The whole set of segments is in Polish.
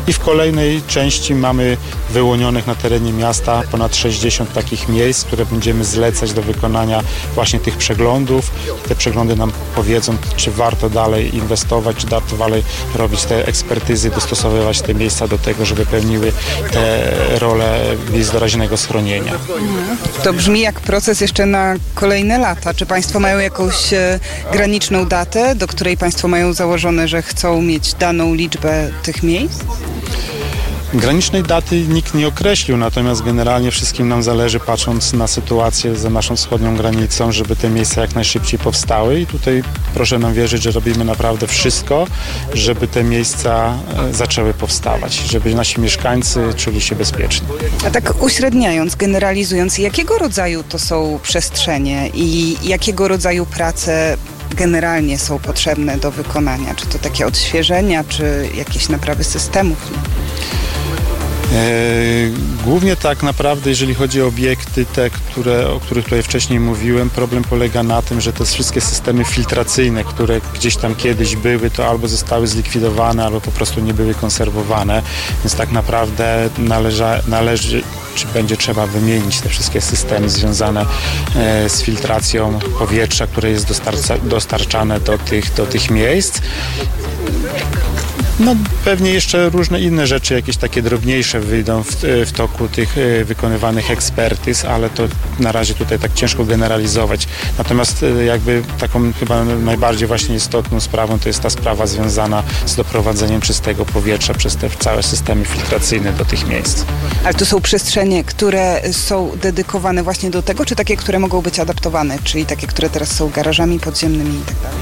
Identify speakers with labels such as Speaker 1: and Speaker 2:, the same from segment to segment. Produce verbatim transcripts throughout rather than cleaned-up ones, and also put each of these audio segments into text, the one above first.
Speaker 1: I w kolejnej części mamy wyłonionych na terenie miasta ponad sześćdziesiąt takich miejsc, które będziemy zlecać do wykonania właśnie tych przeglądów. Te przeglądy nam powiedzą, czy warto dalej inwestować, czy warto dalej robić te ekspertyzy, dostosowywać te miejsca do tego, żeby pełniły te role miejsc doraźnego schronienia.
Speaker 2: To brzmi jak proces jeszcze na kolejne lata. Czy Państwo mają jakąś e, graniczną datę, do której Państwo mają założone, że chcą mieć daną liczbę tych miejsc?
Speaker 1: Granicznej daty nikt nie określił, natomiast generalnie wszystkim nam zależy, patrząc na sytuację za naszą wschodnią granicą, żeby te miejsca jak najszybciej powstały i tutaj proszę nam wierzyć, że robimy naprawdę wszystko, żeby te miejsca zaczęły powstawać, żeby nasi mieszkańcy czuli się bezpiecznie.
Speaker 2: A tak uśredniając, generalizując, jakiego rodzaju to są przestrzenie i jakiego rodzaju prace generalnie są potrzebne do wykonania? Czy to takie odświeżenia, czy jakieś naprawy systemów?
Speaker 1: Głównie tak naprawdę, jeżeli chodzi o obiekty, te, które, o których tutaj wcześniej mówiłem, problem polega na tym, że te wszystkie systemy filtracyjne, które gdzieś tam kiedyś były, to albo zostały zlikwidowane, albo po prostu nie były konserwowane, więc tak naprawdę należa, należy, czy będzie trzeba wymienić te wszystkie systemy związane z filtracją powietrza, które jest dostarcza, dostarczane do tych, do tych miejsc. No pewnie jeszcze różne inne rzeczy, jakieś takie drobniejsze wyjdą w, w toku tych wykonywanych ekspertyz, ale to na razie tutaj tak ciężko generalizować. Natomiast jakby taką chyba najbardziej właśnie istotną sprawą to jest ta sprawa związana z doprowadzeniem czystego powietrza przez te całe systemy filtracyjne do tych miejsc.
Speaker 2: Ale to są przestrzenie, które są dedykowane właśnie do tego, czy takie, które mogą być adaptowane, czyli takie, które teraz są garażami podziemnymi i tak dalej?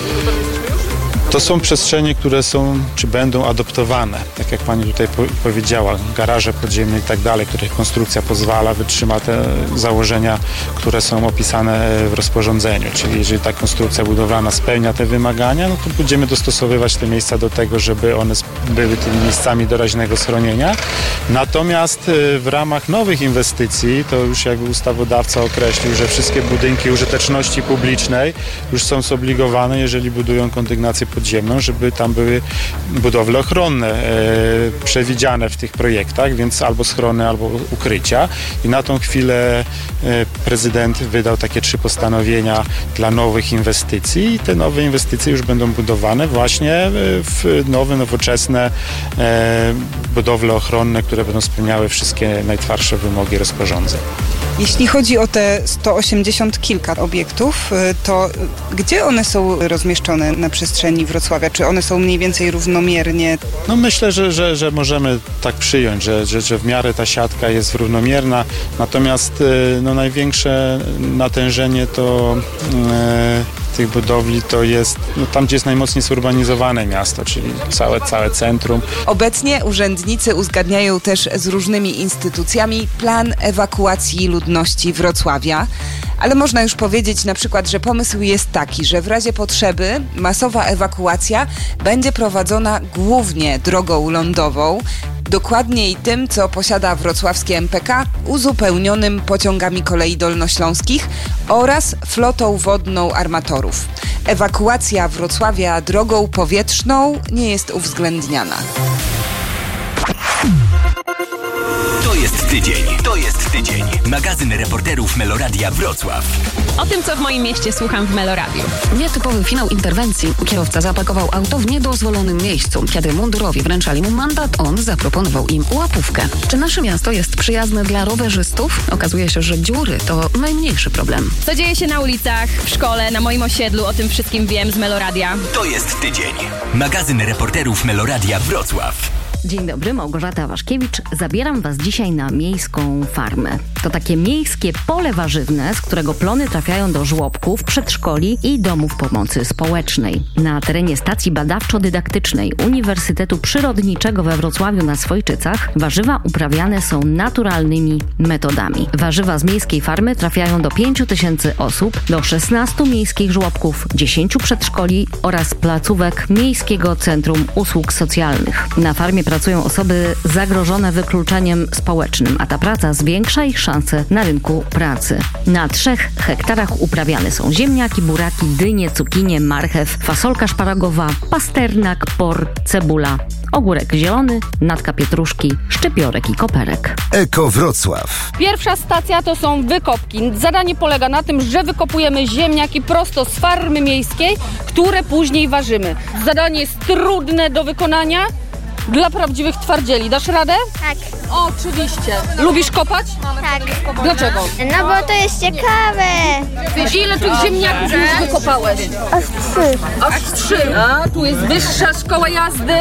Speaker 1: To są przestrzenie, które są, czy będą adoptowane, tak jak pani tutaj po- powiedziała, garaże podziemne i tak dalej, których konstrukcja pozwala, wytrzyma te założenia, które są opisane w rozporządzeniu. Czyli jeżeli ta konstrukcja budowlana spełnia te wymagania, no to będziemy dostosowywać te miejsca do tego, żeby one były tymi miejscami doraźnego schronienia. Natomiast w ramach nowych inwestycji, to już jakby ustawodawca określił, że wszystkie budynki użyteczności publicznej już są zobligowane, jeżeli budują kondygnację podziemną, żeby tam były budowle ochronne e, przewidziane w tych projektach, więc albo schrony, albo ukrycia. I na tą chwilę e, prezydent wydał takie trzy postanowienia dla nowych inwestycji i te nowe inwestycje już będą budowane właśnie w nowe, nowoczesne e, budowle ochronne, które będą spełniały wszystkie najtwardsze wymogi rozporządzeń.
Speaker 2: Jeśli chodzi o te sto osiemdziesiąt kilka obiektów, to gdzie one są rozmieszczone na przestrzeni Wrocławia? Czy one są mniej więcej równomiernie?
Speaker 1: No myślę, że, że, że możemy tak przyjąć, że, że, że w miarę ta siatka jest równomierna, natomiast no, największe natężenie to e, tych budowli to jest no, tam, gdzie jest najmocniej zurbanizowane miasto, czyli całe, całe centrum.
Speaker 2: Obecnie urzędnicy uzgadniają też z różnymi instytucjami plan ewakuacji ludności Wrocławia. Ale można już powiedzieć na przykład, że pomysł jest taki, że w razie potrzeby masowa ewakuacja będzie prowadzona głównie drogą lądową, dokładniej tym, co posiada wrocławskie M P K, uzupełnionym pociągami kolei dolnośląskich oraz flotą wodną armatorów. Ewakuacja Wrocławia drogą powietrzną nie jest uwzględniana.
Speaker 3: To jest tydzień, to jest tydzień. Magazyn reporterów Meloradia Wrocław.
Speaker 4: O tym, co w moim mieście słucham w Meloradiu.
Speaker 5: Nietypowy finał interwencji. Kierowca zaparkował auto w niedozwolonym miejscu. Kiedy mundurowi wręczali mu mandat, on zaproponował im łapówkę. Czy nasze miasto jest przyjazne dla rowerzystów? Okazuje się, że dziury to najmniejszy problem.
Speaker 4: Co dzieje się na ulicach, w szkole, na moim osiedlu, o tym wszystkim wiem z Meloradia.
Speaker 3: To jest tydzień. Magazyn reporterów Meloradia Wrocław.
Speaker 6: Dzień dobry, Małgorzata Waszkiewicz. Zabieram Was dzisiaj na miejską farmę. To takie miejskie pole warzywne, z którego plony trafiają do żłobków, przedszkoli i domów pomocy społecznej. Na terenie stacji badawczo-dydaktycznej Uniwersytetu Przyrodniczego we Wrocławiu na Swojczycach warzywa uprawiane są naturalnymi metodami. Warzywa z miejskiej farmy trafiają do pięciu tysięcy osób, do szesnastu miejskich żłobków, dziesięciu przedszkoli oraz placówek Miejskiego Centrum Usług Socjalnych. Na farmie pracują osoby zagrożone wykluczeniem społecznym, a ta praca zwiększa ich szanse na rynku pracy. Na trzech hektarach uprawiane są ziemniaki, buraki, dynie, cukinie, marchew, fasolka szparagowa, pasternak, por, cebula ogórek zielony, natka pietruszki, szczypiorek i koperek.
Speaker 7: Eko Wrocław.
Speaker 8: Pierwsza stacja to są wykopki. Zadanie polega na tym, że wykopujemy ziemniaki prosto z farmy miejskiej, które później ważymy. Zadanie jest trudne do wykonania dla prawdziwych twardzieli. Dasz radę?
Speaker 9: Tak.
Speaker 8: Oczywiście. Lubisz kopać?
Speaker 9: Tak.
Speaker 8: Dlaczego?
Speaker 9: No bo to jest ciekawe.
Speaker 8: Ile tych ziemniaków już wykopałeś?
Speaker 9: Aż trzy.
Speaker 8: Aż trzy. A, tu jest wyższa szkoła jazdy.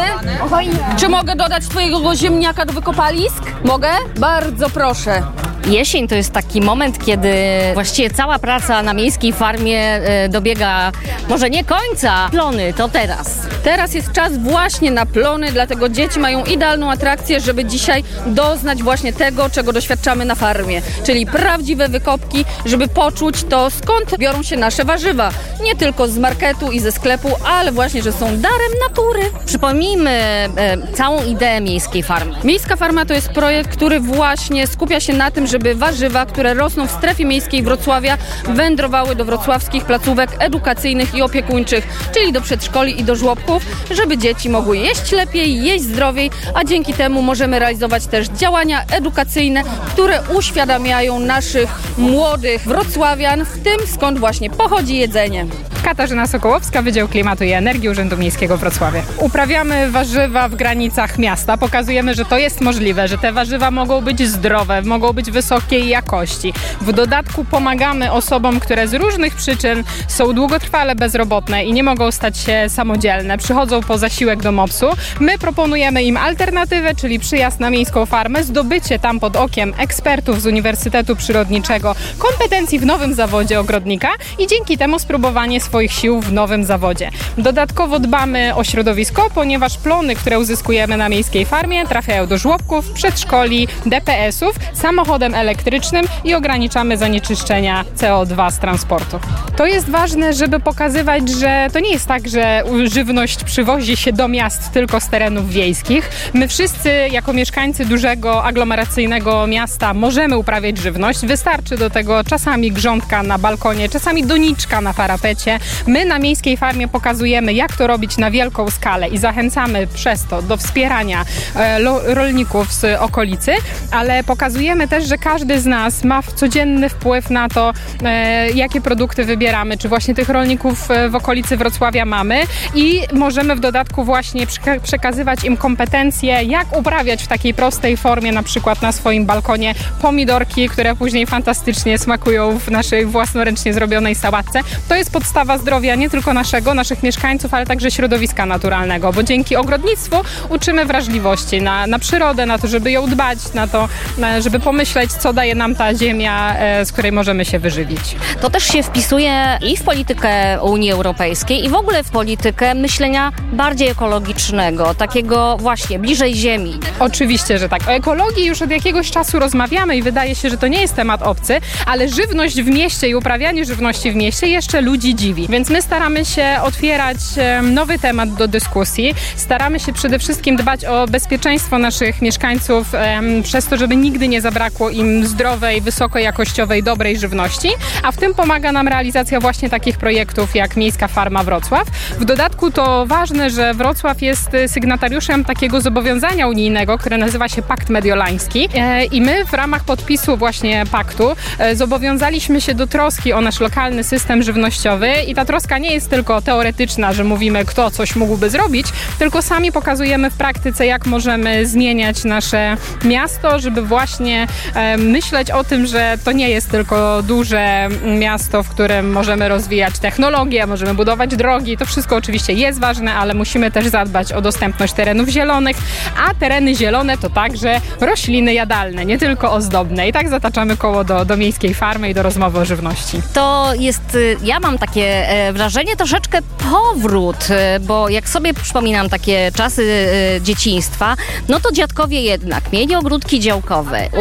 Speaker 8: Czy mogę dodać twojego ziemniaka do wykopalisk? Mogę? Bardzo proszę.
Speaker 6: Jesień to jest taki moment, kiedy właściwie cała praca na miejskiej farmie e, dobiega może nie końca. Plony to teraz.
Speaker 8: Teraz jest czas właśnie na plony, dlatego dzieci mają idealną atrakcję, żeby dzisiaj doznać właśnie tego, czego doświadczamy na farmie. Czyli prawdziwe wykopki, żeby poczuć to, skąd biorą się nasze warzywa. Nie tylko z marketu i ze sklepu, ale właśnie, że są darem natury.
Speaker 6: Przypomnijmy e, całą ideę miejskiej farmy.
Speaker 8: Miejska farma to jest projekt, który właśnie skupia się na tym, żeby warzywa, które rosną w strefie miejskiej Wrocławia, wędrowały do wrocławskich placówek edukacyjnych i opiekuńczych, czyli do przedszkoli i do żłobków, żeby dzieci mogły jeść lepiej, jeść zdrowiej, a dzięki temu możemy realizować też działania edukacyjne, które uświadamiają naszych młodych wrocławian w tym, skąd właśnie pochodzi jedzenie.
Speaker 10: Katarzyna Sokołowska, Wydział Klimatu i Energii Urzędu Miejskiego w Wrocławiu. Uprawiamy warzywa w granicach miasta. Pokazujemy, że to jest możliwe, że te warzywa mogą być zdrowe, mogą być wysokiej jakości. W dodatku pomagamy osobom, które z różnych przyczyn są długotrwale bezrobotne i nie mogą stać się samodzielne. Przychodzą po zasiłek do mopsu. My proponujemy im alternatywę, czyli przyjazd na miejską farmę, zdobycie tam pod okiem ekspertów z Uniwersytetu Przyrodniczego kompetencji w nowym zawodzie ogrodnika i dzięki temu spróbowanie swoich sił w nowym zawodzie. Dodatkowo dbamy o środowisko, ponieważ plony, które uzyskujemy na miejskiej farmie, trafiają do żłobków, przedszkoli, D P S-ów, samochodem elektrycznym i ograniczamy zanieczyszczenia C O dwa z transportu. To jest ważne, żeby pokazywać, że to nie jest tak, że żywność przywozi się do miast tylko z terenów wiejskich. My wszyscy jako mieszkańcy dużego aglomeracyjnego miasta możemy uprawiać żywność. Wystarczy do tego czasami grządka na balkonie, czasami doniczka na parapecie. My na miejskiej farmie pokazujemy, jak to robić na wielką skalę i zachęcamy przez to do wspierania e, lo, rolników z okolicy, ale pokazujemy też, że każdy z nas ma codzienny wpływ na to, e, jakie produkty wybieramy, czy właśnie tych rolników w okolicy Wrocławia mamy i możemy w dodatku właśnie przekazywać im kompetencje, jak uprawiać w takiej prostej formie, na przykład na swoim balkonie pomidorki, które później fantastycznie smakują w naszej własnoręcznie zrobionej sałatce. To jest podstawa zdrowia nie tylko naszego, naszych mieszkańców, ale także środowiska naturalnego, bo dzięki ogrodnictwu uczymy wrażliwości na, na przyrodę, na to, żeby ją dbać, na to, na, żeby pomyśleć, co daje nam ta ziemia, e, z której możemy się wyżywić.
Speaker 6: To też się wpisuje i w politykę Unii Europejskiej i w ogóle w politykę myślenia bardziej ekologicznego, takiego właśnie bliżej ziemi.
Speaker 10: Oczywiście, że tak. O ekologii już od jakiegoś czasu rozmawiamy i wydaje się, że to nie jest temat obcy, ale żywność w mieście i uprawianie żywności w mieście jeszcze ludzi dziwi. Więc my staramy się otwierać nowy temat do dyskusji. Staramy się przede wszystkim dbać o bezpieczeństwo naszych mieszkańców przez to, żeby nigdy nie zabrakło im zdrowej, wysokojakościowej, dobrej żywności, a w tym pomaga nam realizacja właśnie takich projektów jak Miejska Farma Wrocław. W dodatku to ważne, że Wrocław jest sygnatariuszem takiego zobowiązania unijnego, które nazywa się Pakt Mediolański i my w ramach podpisu właśnie paktu zobowiązaliśmy się do troski o nasz lokalny system żywnościowy i ta troska nie jest tylko teoretyczna, że mówimy, kto coś mógłby zrobić, tylko sami pokazujemy w praktyce, jak możemy zmieniać nasze miasto, żeby właśnie e, myśleć o tym, że to nie jest tylko duże miasto, w którym możemy rozwijać technologię, możemy budować drogi. To wszystko oczywiście jest ważne, ale musimy też zadbać o dostępność terenów zielonych, a tereny zielone to także rośliny jadalne, nie tylko ozdobne. I tak zataczamy koło do, do miejskiej farmy i do rozmowy o żywności.
Speaker 6: To jest, ja mam takie wrażenie, troszeczkę powrót, bo jak sobie przypominam takie czasy dzieciństwa, no to dziadkowie jednak mieli ogródki działkowe, uprawiali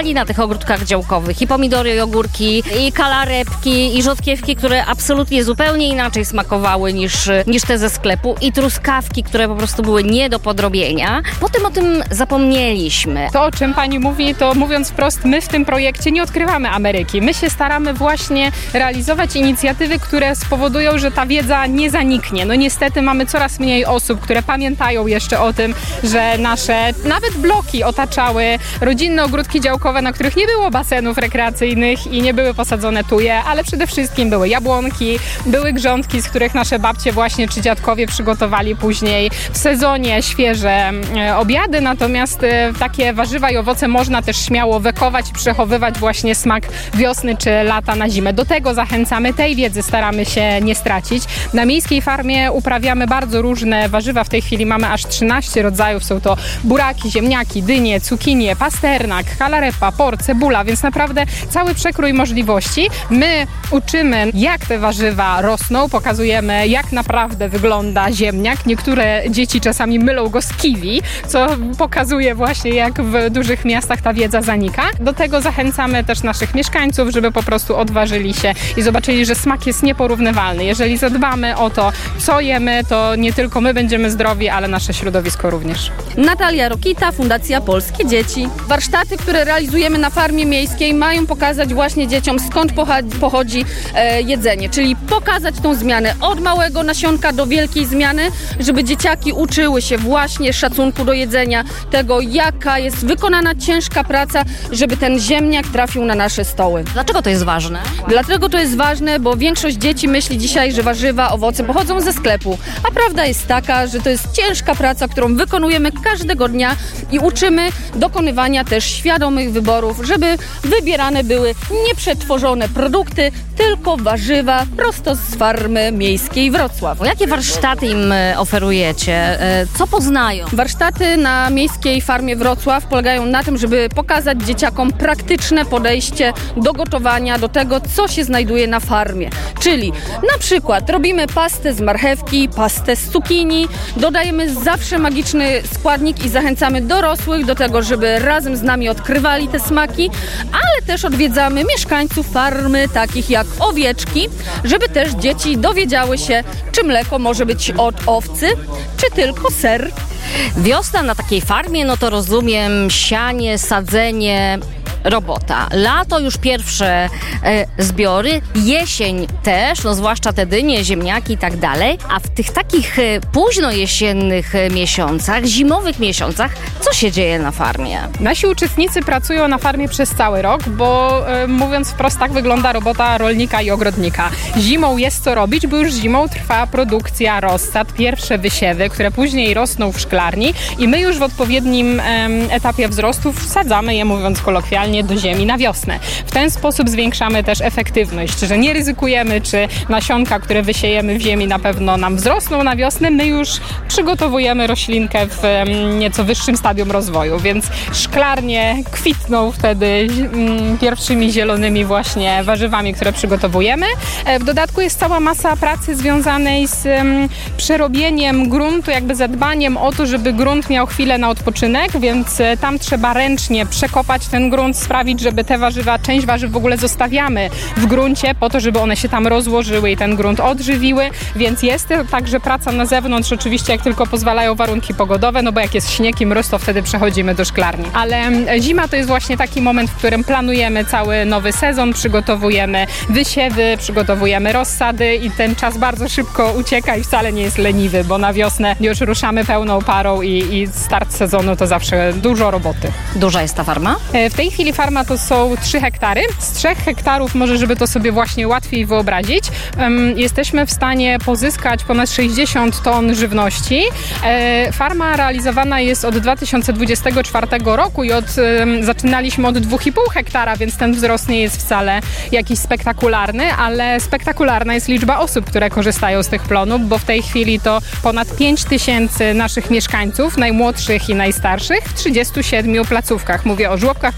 Speaker 6: Siali na tych ogródkach działkowych i pomidory, i ogórki, i kalarepki, i rzodkiewki, które absolutnie zupełnie inaczej smakowały niż, niż te ze sklepu, i truskawki, które po prostu były nie do podrobienia. Potem o tym zapomnieliśmy.
Speaker 10: To, o czym pani mówi, to mówiąc wprost, my w tym projekcie nie odkrywamy Ameryki. My się staramy właśnie realizować inicjatywy, które spowodują, że ta wiedza nie zaniknie. No niestety mamy coraz mniej osób, które pamiętają jeszcze o tym, że nasze nawet bloki otaczały rodzinne ogródki działkowe, na których nie było basenów rekreacyjnych i nie były posadzone tuje, ale przede wszystkim były jabłonki, były grządki, z których nasze babcie właśnie czy dziadkowie przygotowali później w sezonie świeże e, obiady, natomiast e, takie warzywa i owoce można też śmiało wekować i przechowywać właśnie smak wiosny czy lata na zimę. Do tego zachęcamy, tej wiedzy staramy się nie stracić. Na miejskiej farmie uprawiamy bardzo różne warzywa, w tej chwili mamy aż trzynaście rodzajów, są to buraki, ziemniaki, dynie, cukinie, pasternak, kalarepa, por, cebula, więc naprawdę cały przekrój możliwości. My uczymy, jak te warzywa rosną, pokazujemy, jak naprawdę wygląda ziemniak. Niektóre dzieci czasami mylą go z kiwi, co pokazuje właśnie, jak w dużych miastach ta wiedza zanika. Do tego zachęcamy też naszych mieszkańców, żeby po prostu odważyli się i zobaczyli, że smak jest nieporównywalny. Jeżeli zadbamy o to, co jemy, to nie tylko my będziemy zdrowi, ale nasze środowisko również.
Speaker 8: Natalia Rokita, Fundacja Polskie Dzieci. Warsztaty, które realizujemy na farmie miejskiej, mają pokazać właśnie dzieciom, skąd pochodzi e, jedzenie, czyli pokazać tą zmianę od małego nasionka do wielkiej zmiany, żeby dzieciaki uczyły się właśnie szacunku do jedzenia, tego, jaka jest wykonana ciężka praca, żeby ten ziemniak trafił na nasze stoły.
Speaker 6: Dlaczego to jest ważne?
Speaker 8: Dlatego to jest ważne, bo większość dzieci myśli dzisiaj, że warzywa, owoce pochodzą ze sklepu, a prawda jest taka, że to jest ciężka praca, którą wykonujemy każdego dnia i uczymy dokonywania też świadomych wyborów, żeby wybierane były nieprzetworzone produkty, tylko warzywa prosto z farmy miejskiej Wrocław.
Speaker 6: Jakie warsztaty im oferujecie? Co poznają?
Speaker 8: Warsztaty na miejskiej farmie Wrocław polegają na tym, żeby pokazać dzieciakom praktyczne podejście do gotowania, do tego, co się znajduje na farmie. Czyli na przykład robimy pastę z marchewki, pastę z cukinii, dodajemy zawsze magiczny składnik i zachęcamy dorosłych do tego, żeby razem z nami odkrywali te smaki, ale też odwiedzamy mieszkańców farmy, takich jak owieczki, żeby też dzieci dowiedziały się, czy mleko może być od owcy, czy tylko ser.
Speaker 6: Wiosna na takiej farmie, no to rozumiem sianie, sadzenie, robota. Lato już pierwsze e, zbiory, jesień też, no zwłaszcza te dynie, ziemniaki i tak dalej, a w tych takich e, późnojesiennych e, miesiącach, zimowych miesiącach, co się dzieje na farmie?
Speaker 10: Nasi uczestnicy pracują na farmie przez cały rok, bo e, mówiąc wprost, tak wygląda robota rolnika i ogrodnika. Zimą jest co robić, bo już zimą trwa produkcja rozsad, pierwsze wysiewy, które później rosną w szklarni i my już w odpowiednim e, etapie wzrostu wsadzamy je, mówiąc kolokwialnie, do ziemi na wiosnę. W ten sposób zwiększamy też efektywność, że nie ryzykujemy, czy nasionka, które wysiejemy w ziemi, na pewno nam wzrosną na wiosnę. My już przygotowujemy roślinkę w nieco wyższym stadium rozwoju, więc szklarnie kwitną wtedy mm, pierwszymi zielonymi właśnie warzywami, które przygotowujemy. W dodatku jest cała masa pracy związanej z mm, przerobieniem gruntu, jakby zadbaniem o to, żeby grunt miał chwilę na odpoczynek, więc tam trzeba ręcznie przekopać ten grunt, sprawić, żeby te warzywa, część warzyw w ogóle zostawiamy w gruncie po to, żeby one się tam rozłożyły i ten grunt odżywiły, więc jest także praca na zewnątrz, oczywiście jak tylko pozwalają warunki pogodowe, no bo jak jest śnieg i mróz, to wtedy przechodzimy do szklarni. Ale zima to jest właśnie taki moment, w którym planujemy cały nowy sezon, przygotowujemy wysiewy, przygotowujemy rozsady i ten czas bardzo szybko ucieka i wcale nie jest leniwy, bo na wiosnę już ruszamy pełną parą i, i start sezonu to zawsze dużo roboty.
Speaker 6: Duża jest ta farma?
Speaker 10: W tej chwili farma to są trzy hektary. Z trzech hektarów, może żeby to sobie właśnie łatwiej wyobrazić, um, jesteśmy w stanie pozyskać ponad sześćdziesiąt ton żywności. E, farma realizowana jest od dwa tysiące dwudziestego czwartego roku i od, um, zaczynaliśmy od dwa i pół hektara, więc ten wzrost nie jest wcale jakiś spektakularny, ale spektakularna jest liczba osób, które korzystają z tych plonów, bo w tej chwili to ponad pięć tysięcy naszych mieszkańców, najmłodszych i najstarszych, w trzydziestu siedmiu placówkach. Mówię o żłobkach, przedszkolach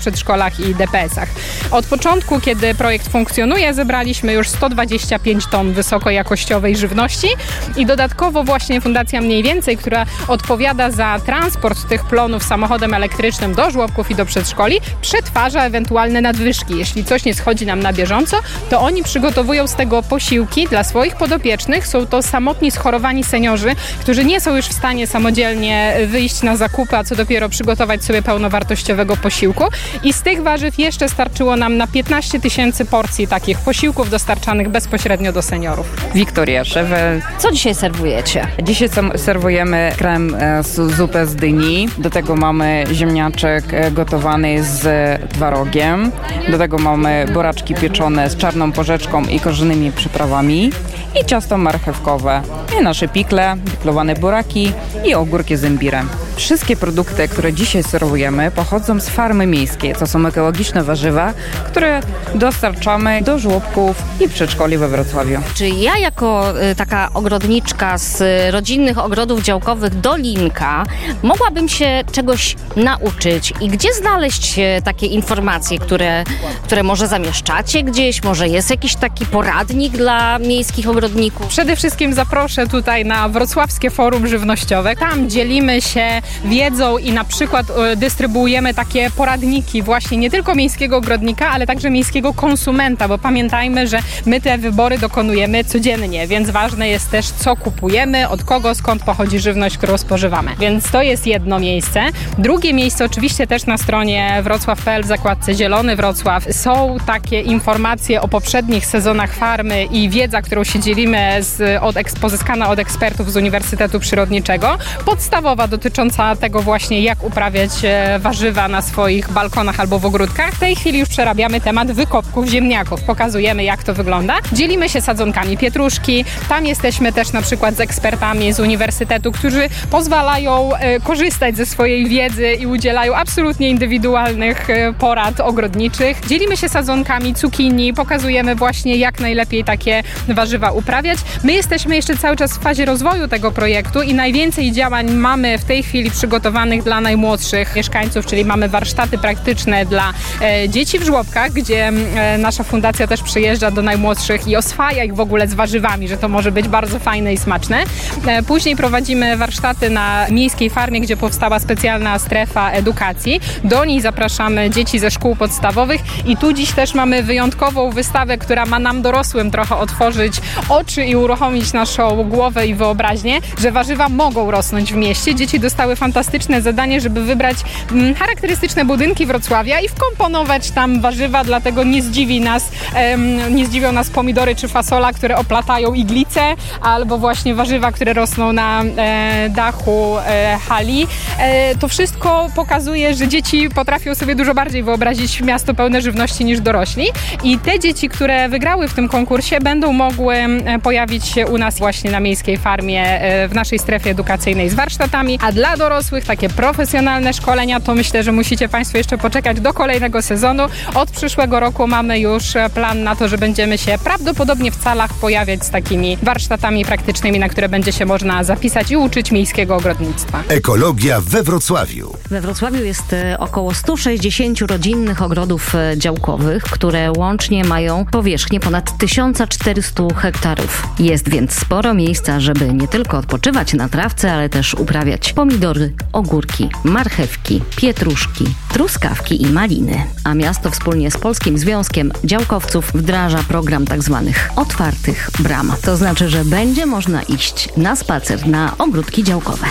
Speaker 10: szprychlach i D P S-ach. Od początku, kiedy projekt funkcjonuje, zebraliśmy już sto dwadzieścia pięć ton wysokojakościowej żywności i dodatkowo właśnie Fundacja Mniej Więcej, która odpowiada za transport tych plonów samochodem elektrycznym do żłobków i do przedszkoli, przetwarza ewentualne nadwyżki. Jeśli coś nie schodzi nam na bieżąco, to oni przygotowują z tego posiłki dla swoich podopiecznych. Są to samotni, schorowani seniorzy, którzy nie są już w stanie samodzielnie wyjść na zakupy, a co dopiero przygotować sobie pełnowartościowego posiłku. I z tych warzyw jeszcze starczyło nam na piętnaście tysięcy porcji takich posiłków dostarczanych bezpośrednio do seniorów.
Speaker 7: Wiktoria, szef.
Speaker 6: Co dzisiaj serwujecie?
Speaker 7: Dzisiaj serwujemy krem z zupę z dyni. Do tego mamy ziemniaczek gotowany z twarogiem. Do tego mamy buraczki pieczone z czarną porzeczką i korzennymi przyprawami. I ciasto marchewkowe. I nasze pikle, piklowane buraki i ogórki z imbirem. Wszystkie produkty, które dzisiaj serwujemy, pochodzą z farmy miejskiej. To są ekologiczne warzywa, które dostarczamy do żłobków i przedszkoli we Wrocławiu.
Speaker 6: Czy ja jako y, taka ogrodniczka z y, rodzinnych ogrodów działkowych Dolinka mogłabym się czegoś nauczyć i gdzie znaleźć y, takie informacje, które, które może zamieszczacie gdzieś? Może jest jakiś taki poradnik dla miejskich ogrodników?
Speaker 10: Przede wszystkim zaproszę tutaj na Wrocławskie Forum Żywnościowe. Tam dzielimy się wiedzą i na przykład y, dystrybuujemy takie poradniki właśnie nie tylko miejskiego ogrodnika, ale także miejskiego konsumenta, bo pamiętajmy, że my te wybory dokonujemy codziennie, więc ważne jest też, co kupujemy, od kogo, skąd pochodzi żywność, którą spożywamy. Więc to jest jedno miejsce. Drugie miejsce oczywiście też na stronie wrocław kropka p l w zakładce Zielony Wrocław są takie informacje o poprzednich sezonach farmy i wiedza, którą się dzielimy z, od, pozyskana od ekspertów z Uniwersytetu Przyrodniczego. Podstawowa dotycząca tego właśnie, jak uprawiać warzywa na swoich balkonach albo w ogródkach. W tej chwili już przerabiamy temat wykopków ziemniaków. Pokazujemy, jak to wygląda. Dzielimy się sadzonkami pietruszki. Tam jesteśmy też na przykład z ekspertami z Uniwersytetu, którzy pozwalają e, korzystać ze swojej wiedzy i udzielają absolutnie indywidualnych e, porad ogrodniczych. Dzielimy się sadzonkami cukinii. Pokazujemy właśnie, jak najlepiej takie warzywa uprawiać. My jesteśmy jeszcze cały czas w fazie rozwoju tego projektu i najwięcej działań mamy w tej chwili przygotowanych dla najmłodszych mieszkańców, czyli mamy warsztaty praktyczne dla e, dzieci w żłobkach, gdzie e, nasza fundacja też przyjeżdża do najmłodszych i oswaja ich w ogóle z warzywami, że to może być bardzo fajne i smaczne. E, później prowadzimy warsztaty na miejskiej farmie, gdzie powstała specjalna strefa edukacji. Do niej zapraszamy dzieci ze szkół podstawowych i tu dziś też mamy wyjątkową wystawę, która ma nam dorosłym trochę otworzyć oczy i uruchomić naszą głowę i wyobraźnię, że warzywa mogą rosnąć w mieście. Dzieci dostały fantastyczne zadanie, żeby wybrać mm, charakterystyczne budynki Wrocławia i wkomponować tam warzywa, dlatego nie zdziwi nas, em, nie zdziwią nas pomidory czy fasola, które oplatają iglice, albo właśnie warzywa, które rosną na e, dachu e, hali. E, to wszystko pokazuje, że dzieci potrafią sobie dużo bardziej wyobrazić miasto pełne żywności niż dorośli i te dzieci, które wygrały w tym konkursie, będą mogły e, pojawić się u nas właśnie na miejskiej farmie e, w naszej strefie edukacyjnej z warsztatami, a dla dorosłych takie profesjonalne szkolenia to myślę, że musicie Państwo jeszcze poczekać do kolejnego sezonu. Od przyszłego roku mamy już plan na to, że będziemy się prawdopodobnie w Calach pojawiać z takimi warsztatami praktycznymi, na które będzie się można zapisać i uczyć miejskiego ogrodnictwa.
Speaker 11: Ekologia we Wrocławiu.
Speaker 6: We Wrocławiu jest e, około sto sześćdziesiąt rodzinnych ogrodów e, działkowych, które łącznie mają powierzchnię ponad tysiąc czterysta hektarów. Jest więc sporo miejsca, żeby nie tylko odpoczywać na trawce, ale też uprawiać pomidory, ogórki, marchewki, pietruszki, truskawki i maliny. A miasto wspólnie z Polskim Związkiem Działkowców wdraża program tzw. otwartych bram. To znaczy, że będzie można iść na spacer na ogródki działkowe.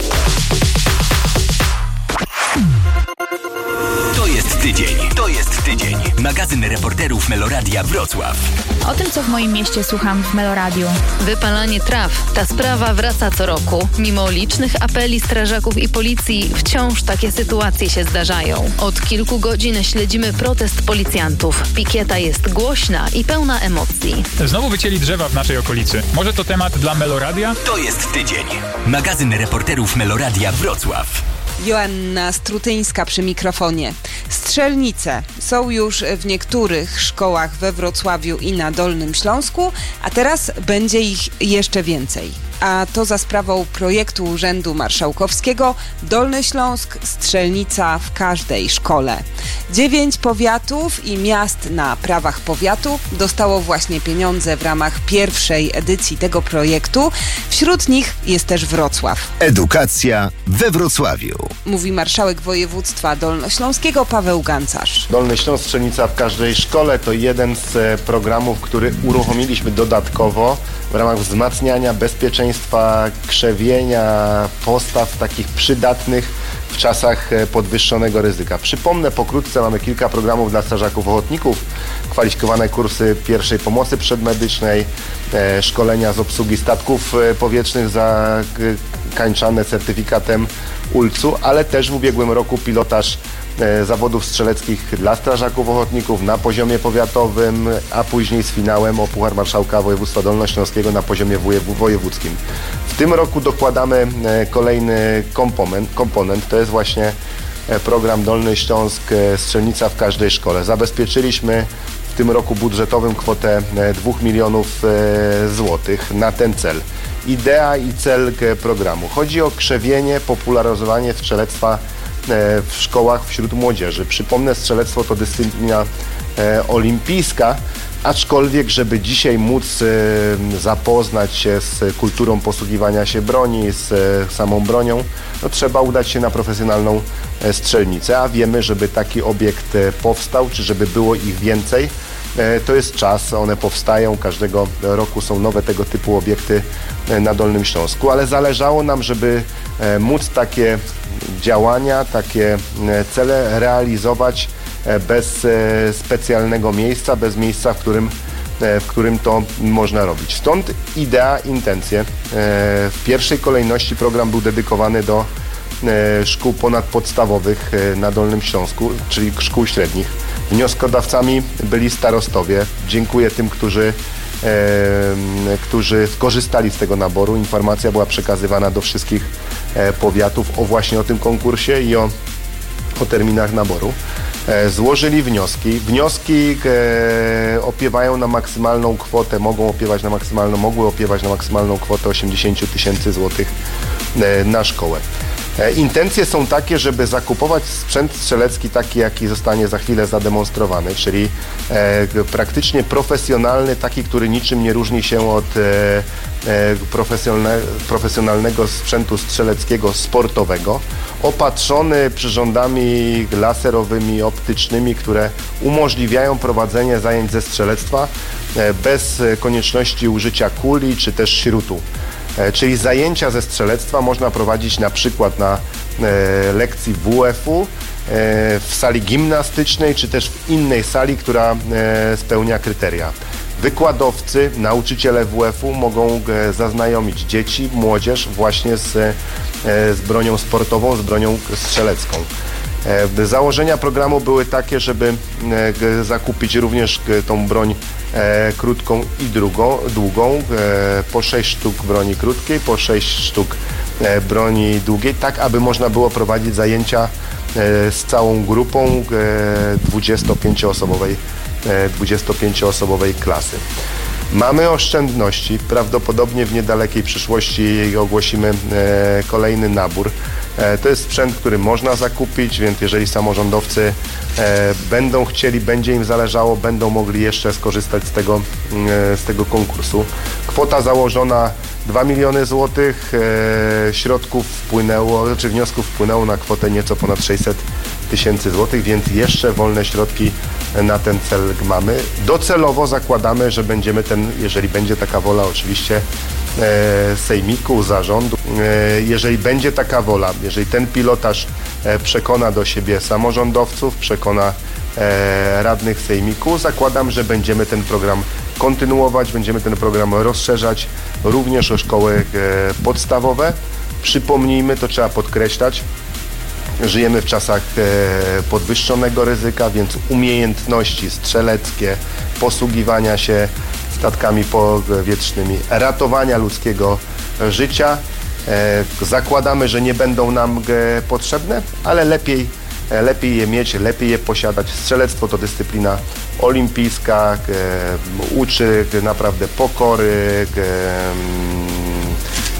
Speaker 3: To jest tydzień. To jest tydzień. Magazyn reporterów Meloradia Wrocław.
Speaker 12: O tym, co w moim mieście słucham w Meloradiu.
Speaker 13: Wypalanie traw. Ta sprawa wraca co roku. Mimo licznych apeli strażaków i policji, wciąż takie sytuacje się zdarzają. Od kilku godzin śledzimy protest policjantów. Pikieta jest głośna i pełna emocji.
Speaker 14: Znowu wycięli drzewa w naszej okolicy. Może to temat dla Meloradia?
Speaker 3: To jest tydzień. Magazyn reporterów Meloradia Wrocław.
Speaker 2: Joanna Strutyńska przy mikrofonie. Strzelnice są już w niektórych szkołach we Wrocławiu i na Dolnym Śląsku, a teraz będzie ich jeszcze więcej. a to za sprawą projektu Urzędu Marszałkowskiego Dolny Śląsk – strzelnica w każdej szkole. Dziewięć powiatów i miast na prawach powiatu dostało właśnie pieniądze w ramach pierwszej edycji tego projektu. Wśród nich jest też Wrocław.
Speaker 11: Edukacja we Wrocławiu.
Speaker 2: Mówi marszałek województwa dolnośląskiego Paweł Gancarz.
Speaker 15: Dolny Śląsk – strzelnica w każdej szkole to jeden z programów, który uruchomiliśmy dodatkowo w ramach wzmacniania bezpieczeństwa, krzewienia postaw takich przydatnych w czasach podwyższonego ryzyka. Przypomnę pokrótce, mamy kilka programów dla strażaków ochotników, kwalifikowane kursy pierwszej pomocy przedmedycznej, e, szkolenia z obsługi statków powietrznych zakończane certyfikatem U L C-u, ale też w ubiegłym roku pilotaż e, zawodów strzeleckich dla strażaków ochotników na poziomie powiatowym, a później z finałem o Puchar Marszałka Województwa Dolnośląskiego na poziomie wojewódzkim. W tym roku dokładamy e, kolejny komponent, komponent, to jest właśnie program Dolny Śląsk – strzelnica w każdej szkole. Zabezpieczyliśmy w tym roku budżetowym kwotę dwóch milionów złotych na ten cel. Idea i cel programu. Chodzi o krzewienie, popularyzowanie strzelectwa w szkołach wśród młodzieży. Przypomnę, strzelectwo to dyscyplina olimpijska, aczkolwiek, żeby dzisiaj móc e, zapoznać się z kulturą posługiwania się broni, z e, samą bronią, no trzeba udać się na profesjonalną e, strzelnicę, a wiemy, żeby taki obiekt e, powstał, czy żeby było ich więcej, e, to jest czas, one powstają, każdego roku są nowe tego typu obiekty e, na Dolnym Śląsku, ale zależało nam, żeby e, móc takie działania, takie e, cele realizować bez specjalnego miejsca, bez miejsca, w którym, w którym to można robić. Stąd idea, intencje. W pierwszej kolejności program był dedykowany do szkół ponadpodstawowych na Dolnym Śląsku, czyli szkół średnich. Wnioskodawcami byli starostowie. Dziękuję tym, którzy, którzy skorzystali z tego naboru. Informacja była przekazywana do wszystkich powiatów o właśnie o tym konkursie i o, o terminach naboru. Złożyli wnioski. Wnioski e, opiewają na maksymalną kwotę, mogą opiewać na maksymalną, mogły opiewać na maksymalną kwotę osiemdziesiąt tysięcy złotych e, na szkołę. E, intencje są takie, żeby zakupować sprzęt strzelecki taki, jaki zostanie za chwilę zademonstrowany, czyli e, praktycznie profesjonalny, taki, który niczym nie różni się od e, Profesjonalne, profesjonalnego sprzętu strzeleckiego sportowego, opatrzony przyrządami laserowymi, optycznymi, które umożliwiają prowadzenie zajęć ze strzelectwa bez konieczności użycia kuli czy też śrutu. Czyli zajęcia ze strzelectwa można prowadzić na przykład na lekcji W F-u, w sali gimnastycznej czy też w innej sali, która spełnia kryteria. Wykładowcy, nauczyciele W F-u mogą zaznajomić dzieci, młodzież właśnie z, z bronią sportową, z bronią strzelecką. Założenia programu były takie, żeby zakupić również tą broń krótką i drugą, długą, po sześć sztuk broni krótkiej, po sześć sztuk broni długiej, tak aby można było prowadzić zajęcia z całą grupą dwudziestopięcioosobowej dwudziestopięcioosobowej klasy. Mamy oszczędności, prawdopodobnie w niedalekiej przyszłości ogłosimy kolejny nabór. To jest sprzęt, który można zakupić, więc jeżeli samorządowcy będą chcieli, będzie im zależało, będą mogli jeszcze skorzystać z tego, z tego konkursu. Kwota założona dwa miliony złotych, środków wpłynęło, czy wniosków wpłynęło na kwotę nieco ponad sześćset tysięcy złotych, więc jeszcze wolne środki na ten cel mamy. Docelowo zakładamy, że będziemy ten, jeżeli będzie taka wola oczywiście sejmiku, zarządu, jeżeli będzie taka wola, jeżeli ten pilotaż przekona do siebie samorządowców, przekona radnych sejmiku, zakładam, że będziemy ten program kontynuować, będziemy ten program rozszerzać również o szkoły podstawowe. Przypomnijmy, to trzeba podkreślać, żyjemy w czasach podwyższonego ryzyka, więc umiejętności strzeleckie, posługiwania się statkami powietrznymi, ratowania ludzkiego życia. Zakładamy, że nie będą nam potrzebne, ale lepiej, lepiej je mieć, lepiej je posiadać. Strzelectwo to dyscyplina olimpijska, uczy naprawdę pokory,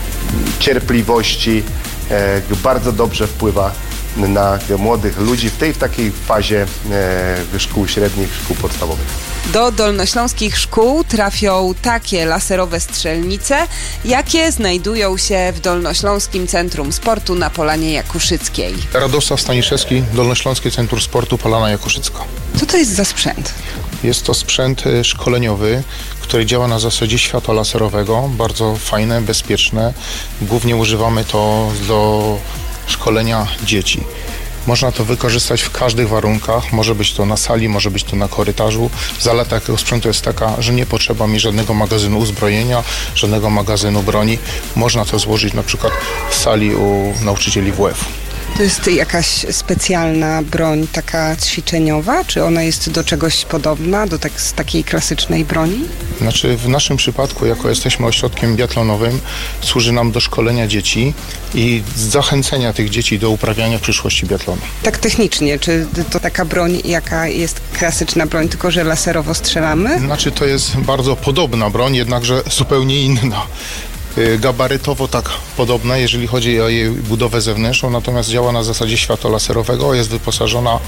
Speaker 15: cierpliwości, e, bardzo dobrze wpływa na młodych ludzi w tej w takiej fazie e, szkół średnich, szkół podstawowych.
Speaker 2: Do dolnośląskich szkół trafią takie laserowe strzelnice, jakie znajdują się w Dolnośląskim Centrum Sportu na Polanie Jakuszyckiej.
Speaker 16: Radosław Staniszewski, Dolnośląskie Centrum Sportu Polana Jakuszycka.
Speaker 2: Co to jest za sprzęt?
Speaker 16: Jest to sprzęt szkoleniowy, który działa na zasadzie światła laserowego. Bardzo fajne, bezpieczne. Głównie używamy to do szkolenia dzieci. Można to wykorzystać w każdych warunkach. Może być to na sali, może być to na korytarzu. Zaleta takiego sprzętu jest taka, że nie potrzeba mi żadnego magazynu uzbrojenia, żadnego magazynu broni. Można to złożyć na przykład w sali u nauczycieli W F.
Speaker 2: To jest jakaś specjalna broń taka ćwiczeniowa? Czy ona jest do czegoś podobna, do tak, z takiej klasycznej broni?
Speaker 16: Znaczy w naszym przypadku, jako jesteśmy ośrodkiem biatlonowym, służy nam do szkolenia dzieci i zachęcenia tych dzieci do uprawiania w przyszłości biatlonu.
Speaker 2: Tak technicznie, czy to taka broń, jaka jest klasyczna broń, tylko że laserowo strzelamy?
Speaker 16: Znaczy to jest bardzo podobna broń, jednakże zupełnie inna. Gabarytowo tak podobna, jeżeli chodzi o jej budowę zewnętrzną, natomiast działa na zasadzie światła laserowego, jest wyposażona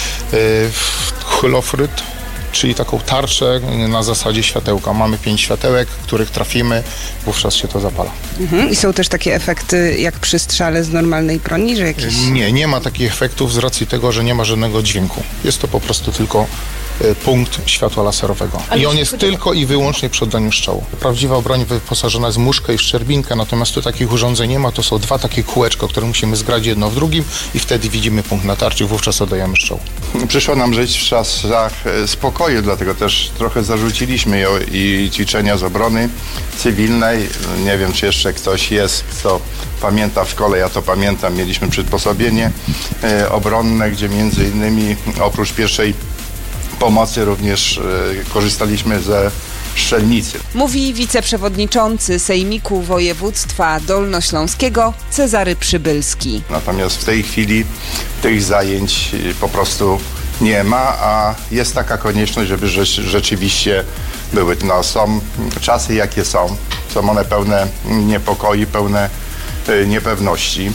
Speaker 16: w hylofryt, czyli taką tarczę na zasadzie światełka. Mamy pięć światełek, których trafimy, wówczas się to zapala.
Speaker 2: Mhm. I są też takie efekty jak przy strzale z normalnej broni, że jakieś...
Speaker 16: Nie, nie ma takich efektów z racji tego, że nie ma żadnego dźwięku. Jest to po prostu tylko punkt światła laserowego. Ale I on jest podoba. tylko i wyłącznie przy oddaniu strzału. Prawdziwa broń wyposażona jest w muszkę i w szczerbinkę, natomiast tu takich urządzeń nie ma. To są dwa takie kółeczko, które musimy zgrać jedno w drugim i wtedy widzimy punkt natarcia, wówczas oddajemy strzał.
Speaker 17: Przyszło nam żyć w czasach spokoju, dlatego też trochę zarzuciliśmy ją i ćwiczenia z obrony cywilnej. Nie wiem, czy jeszcze ktoś jest, kto pamięta w szkole, ja to pamiętam, mieliśmy przysposobienie e, obronne, gdzie między innymi oprócz pierwszej pomocy również e, korzystaliśmy ze strzelnicy.
Speaker 2: Mówi wiceprzewodniczący Sejmiku Województwa Dolnośląskiego Cezary Przybylski.
Speaker 17: Natomiast w tej chwili tych zajęć po prostu nie ma, a jest taka konieczność, żeby rzeczywiście były. No, są czasy jakie są, są one pełne niepokoi, pełne e, niepewności.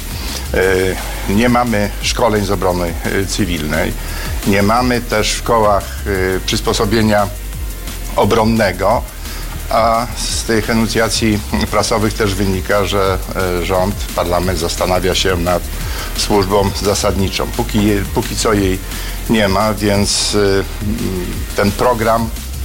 Speaker 17: E, nie mamy szkoleń z obrony e, cywilnej, nie mamy też w szkołach e, przysposobienia obronnego, a z tych enuncjacji prasowych też wynika, że e, rząd, parlament zastanawia się nad służbą zasadniczą. Póki, póki co jej nie ma, więc e, ten program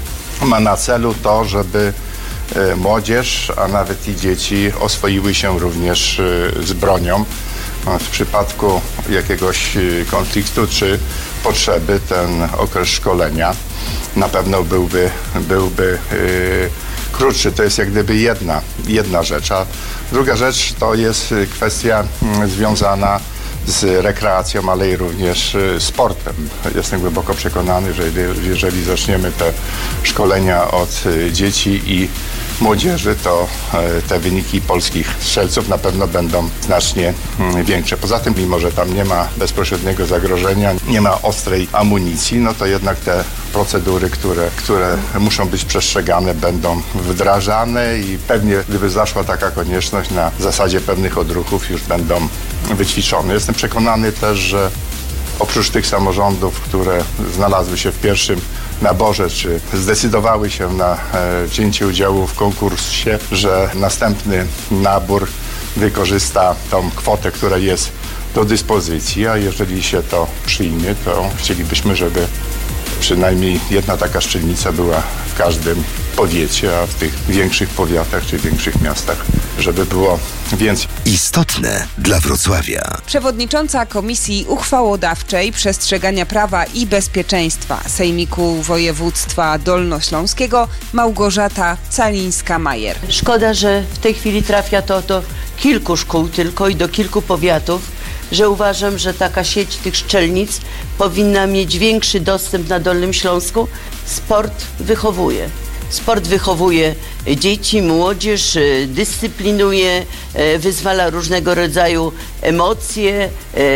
Speaker 17: ma na celu to, żeby e, młodzież, a nawet i dzieci oswoiły się również e, z bronią. W przypadku jakiegoś konfliktu czy potrzeby ten okres szkolenia na pewno byłby, byłby yy, krótszy. To jest jak gdyby jedna, jedna rzecz. A druga rzecz to jest kwestia yy, związana z rekreacją, ale i również yy, sportem. Jestem głęboko przekonany, że jeżeli zaczniemy te szkolenia od yy, dzieci i młodzieży, to e, te wyniki polskich strzelców na pewno będą znacznie mm, większe. Poza tym, mimo że tam nie ma bezpośredniego zagrożenia, nie ma ostrej amunicji, no to jednak te procedury, które, które muszą być przestrzegane, będą wdrażane i pewnie, gdyby zaszła taka konieczność, na zasadzie pewnych odruchów już będą wyćwiczone. Jestem przekonany też, że oprócz tych samorządów, które znalazły się w pierwszym naborze, czy zdecydowały się na e, wzięcie udziału w konkursie, że następny nabór wykorzysta tą kwotę, która jest do dyspozycji, a jeżeli się to przyjmie, to chcielibyśmy, żeby przynajmniej jedna taka strzelnica była w każdym powiecie, a w tych większych powiatach czy większych miastach, żeby było więcej.
Speaker 11: Istotne dla Wrocławia.
Speaker 2: Przewodnicząca Komisji Uchwałodawczej Przestrzegania Prawa i Bezpieczeństwa Sejmiku Województwa Dolnośląskiego Małgorzata Calińska-Majer.
Speaker 18: Szkoda, że w tej chwili trafia to do kilku szkół tylko i do kilku powiatów, że uważam, że taka sieć tych strzelnic powinna mieć większy dostęp na Dolnym Śląsku. Sport wychowuje. Sport wychowuje dzieci, młodzież, dyscyplinuje, wyzwala różnego rodzaju emocje,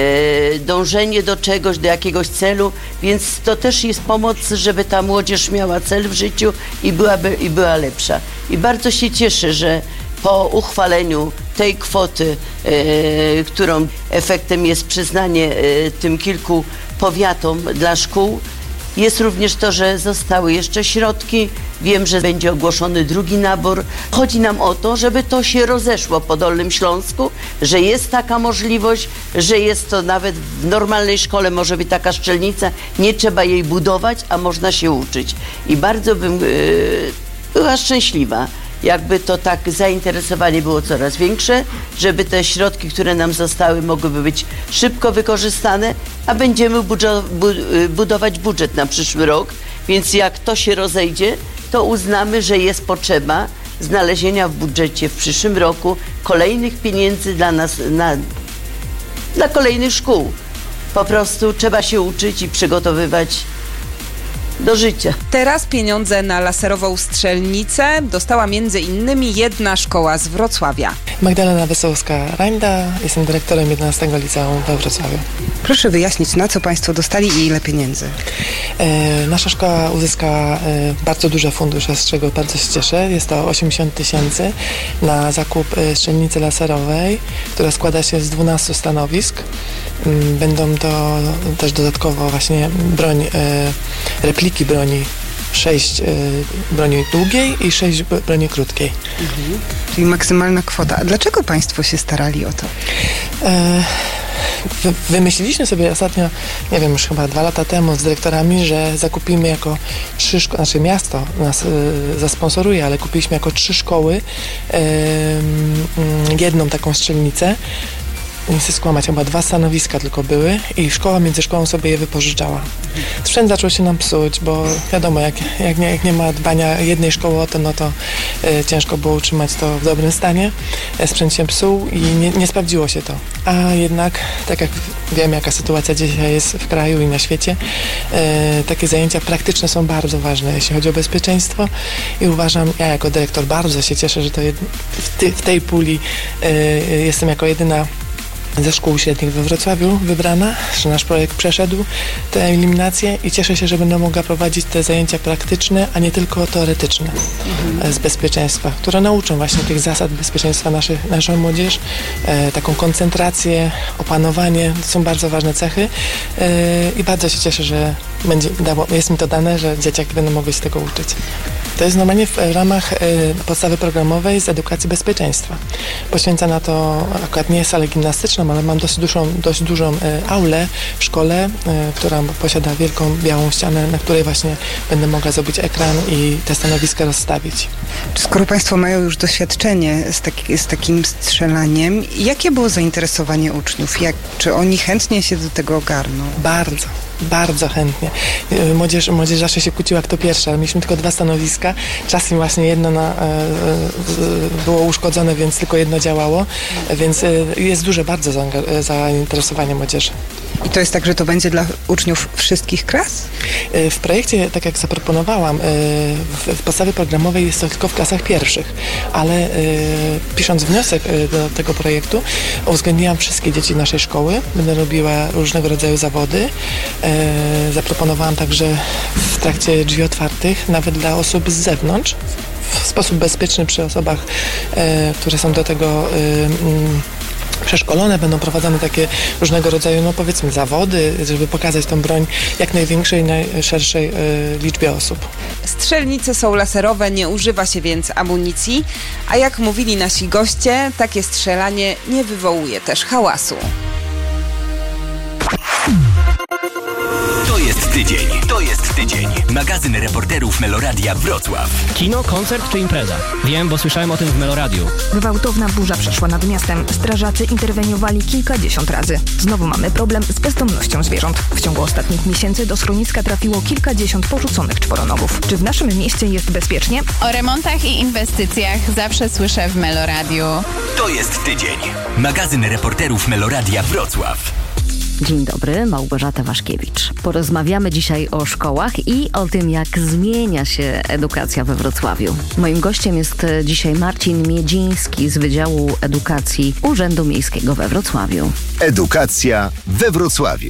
Speaker 18: dążenie do czegoś, do jakiegoś celu, więc to też jest pomoc, żeby ta młodzież miała cel w życiu i byłaby, i była lepsza. I bardzo się cieszę, że po uchwaleniu tej kwoty, e, którą efektem jest przyznanie e, tym kilku powiatom dla szkół, jest również to, że zostały jeszcze środki. Wiem, że będzie ogłoszony drugi nabór. Chodzi nam o to, żeby to się rozeszło po Dolnym Śląsku, że jest taka możliwość, że jest to nawet w normalnej szkole może być taka szczelnica, nie trzeba jej budować, a można się uczyć. I bardzo bym yy, była szczęśliwa, jakby to tak zainteresowanie było coraz większe, żeby te środki, które nam zostały, mogłyby być szybko wykorzystane, a będziemy budżo- bu- budować budżet na przyszły rok, więc jak to się rozejdzie, to uznamy, że jest potrzeba znalezienia w budżecie w przyszłym roku kolejnych pieniędzy dla nas, na, dla kolejnych szkół. Po prostu trzeba się uczyć i przygotowywać do życia.
Speaker 2: Teraz pieniądze na laserową strzelnicę dostała między innymi jedna szkoła z Wrocławia.
Speaker 19: Magdalena Wesołowska-Rańda, jestem dyrektorem jedenastego liceum we Wrocławiu.
Speaker 2: Proszę wyjaśnić, na co Państwo dostali i ile pieniędzy?
Speaker 19: E, nasza szkoła uzyska e, bardzo duże fundusze, z czego bardzo się cieszę. Jest to osiemdziesiąt tysięcy na zakup e, strzelnicy laserowej, która składa się z dwunastu stanowisk. Mm, będą to też dodatkowo właśnie broń, e, repliki broni, sześć y, broni długiej i sześć broni krótkiej.
Speaker 2: Mhm. Czyli maksymalna kwota. A dlaczego Państwo się starali o to?
Speaker 19: E, wy, wymyśliliśmy sobie ostatnio, nie wiem, już chyba dwa lata temu z dyrektorami, że zakupimy jako trzy szkoły, znaczy miasto nas y, zasponsoruje, ale kupiliśmy jako trzy szkoły y, y, jedną taką strzelnicę. Nie chcę skłamać, chyba dwa stanowiska tylko były i szkoła między szkołą sobie je wypożyczała. Sprzęt zaczął się nam psuć, bo wiadomo, jak, jak, nie, jak nie ma dbania jednej szkoły o to, no to e, ciężko było utrzymać to w dobrym stanie. E, sprzęt się psuł i nie, nie sprawdziło się to. A jednak, tak jak wiem, jaka sytuacja dzisiaj jest w kraju i na świecie, e, takie zajęcia praktyczne są bardzo ważne, jeśli chodzi o bezpieczeństwo i uważam, ja jako dyrektor bardzo się cieszę, że to jed, w, ty, w tej puli e, jestem jako jedyna ze szkół średnich we Wrocławiu wybrana, że nasz projekt przeszedł tę eliminację i cieszę się, że będę mogła prowadzić te zajęcia praktyczne, a nie tylko teoretyczne mhm. z bezpieczeństwa, które nauczą właśnie tych zasad bezpieczeństwa naszych, naszą młodzież, e, taką koncentrację, opanowanie, to są bardzo ważne cechy e, i bardzo się cieszę, że będzie dało, jest mi to dane, że dzieciaki będą mogły się tego uczyć. To jest normalnie w ramach e, podstawy programowej z edukacji bezpieczeństwa. Poświęca na to akurat nie salę gimnastyczną, ale mam dosyć dużą, dość dużą e, aulę w szkole, e, która posiada wielką białą ścianę, na której właśnie będę mogła zrobić ekran i te stanowiska rozstawić.
Speaker 2: Skoro Państwo mają już doświadczenie z, taki, z takim strzelaniem, jakie było zainteresowanie uczniów? Jak, czy oni chętnie się do tego ogarną?
Speaker 19: Bardzo. Bardzo chętnie. Młodzież, młodzież zawsze się kłóciła, kto pierwszy, ale mieliśmy tylko dwa stanowiska. Czasem właśnie jedno na, e, e, było uszkodzone, więc tylko jedno działało, więc e, jest duże bardzo zaanga- zainteresowanie młodzieży.
Speaker 2: I to jest tak, że to będzie dla uczniów wszystkich klas?
Speaker 19: W projekcie, tak jak zaproponowałam, w, w podstawie programowej jest to tylko w klasach pierwszych, ale pisząc wniosek do tego projektu, uwzględniłam wszystkie dzieci naszej szkoły. Będę robiła różnego rodzaju zawody. Zaproponowałam także w trakcie drzwi otwartych, nawet dla osób z zewnątrz, w sposób bezpieczny przy osobach, które są do tego przeszkolone, będą prowadzone takie różnego rodzaju, no powiedzmy, zawody, żeby pokazać tą broń jak największej, najszerszej y, liczbie osób.
Speaker 2: Strzelnice są laserowe, nie używa się więc amunicji, a jak mówili nasi goście, takie strzelanie nie wywołuje też hałasu.
Speaker 3: To jest tydzień. To jest tydzień. Magazyn reporterów Meloradia Wrocław.
Speaker 20: Kino, koncert czy impreza? Wiem, bo słyszałem o tym w Meloradiu.
Speaker 12: Gwałtowna burza przeszła nad miastem. Strażacy interweniowali kilkadziesiąt razy. Znowu mamy problem z bezdomnością zwierząt. W ciągu ostatnich miesięcy do schroniska trafiło kilkadziesiąt porzuconych czworonogów. Czy w naszym mieście jest bezpiecznie?
Speaker 21: O remontach i inwestycjach zawsze słyszę w Meloradiu.
Speaker 3: To jest tydzień. Magazyn reporterów Meloradia Wrocław.
Speaker 6: Dzień dobry, Małgorzata Waszkiewicz. Porozmawiamy dzisiaj o szkołach i o tym, jak zmienia się edukacja we Wrocławiu. Moim gościem jest dzisiaj Marcin Miedziński z Wydziału Edukacji Urzędu Miejskiego we Wrocławiu.
Speaker 11: Edukacja we Wrocławiu.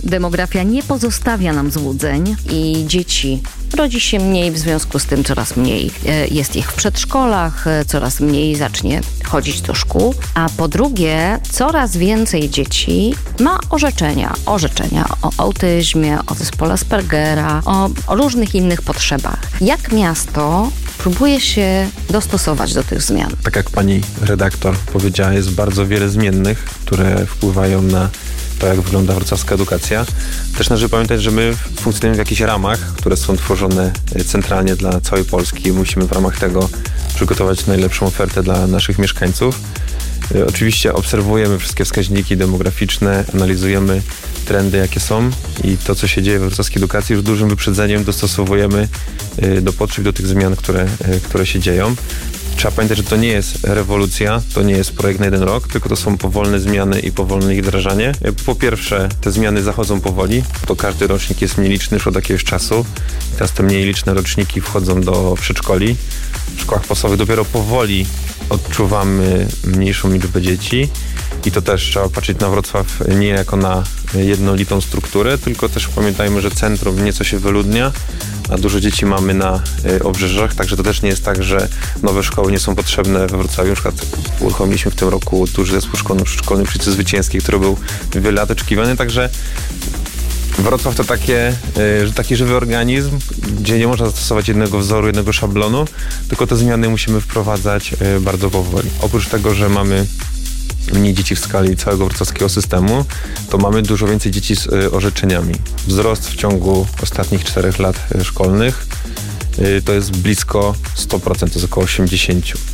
Speaker 6: Demografia nie pozostawia nam złudzeń i dzieci rodzi się mniej, w związku z tym coraz mniej jest ich w przedszkolach, coraz mniej zacznie chodzić do szkół, a po drugie coraz więcej dzieci ma orzeczenia, orzeczenia o autyzmie, o zespole Aspergera, o, o różnych innych potrzebach. Jak miasto próbuje się dostosować do tych zmian?
Speaker 1: Tak jak pani redaktor powiedziała, jest bardzo wiele zmiennych, które wpływają na to, jak wygląda wrocławska edukacja. Też należy pamiętać, że my funkcjonujemy w jakichś ramach, które są tworzone centralnie dla całej Polski. Musimy w ramach tego przygotować najlepszą ofertę dla naszych mieszkańców. Oczywiście obserwujemy wszystkie wskaźniki demograficzne, analizujemy trendy, jakie są i to, co się dzieje we wrocławskiej edukacji, już dużym wyprzedzeniem dostosowujemy do potrzeb, do tych zmian, które, które się dzieją. Trzeba pamiętać, że to nie jest rewolucja, to nie jest projekt na jeden rok, tylko to są powolne zmiany i powolne ich wdrażanie. Po pierwsze, te zmiany zachodzą powoli, to każdy rocznik jest mniej liczny już od jakiegoś czasu. Teraz te mniej liczne roczniki wchodzą do przedszkoli. W szkołach podstawowych dopiero powoli odczuwamy mniejszą liczbę dzieci i to też trzeba patrzeć na Wrocław nie jako na jednolitą strukturę, tylko też pamiętajmy, że centrum nieco się wyludnia, a dużo dzieci mamy na obrzeżach, także to też nie jest tak, że nowe szkoły nie są potrzebne we Wrocławiu. Na przykład uruchomiliśmy w tym roku duży zespół szkolno-przedszkolny przy ulicy Zwycięskiej, który był wiele lat oczekiwany, także Wrocław to takie, że taki żywy organizm, gdzie nie można zastosować jednego wzoru, jednego szablonu, tylko te zmiany musimy wprowadzać bardzo powoli. Oprócz tego, że mamy mniej dzieci w skali całego wrocławskiego systemu, to mamy dużo więcej dzieci z orzeczeniami. Wzrost w ciągu ostatnich czterech lat szkolnych to jest blisko sto procent, to jest około osiemdziesiąt procent.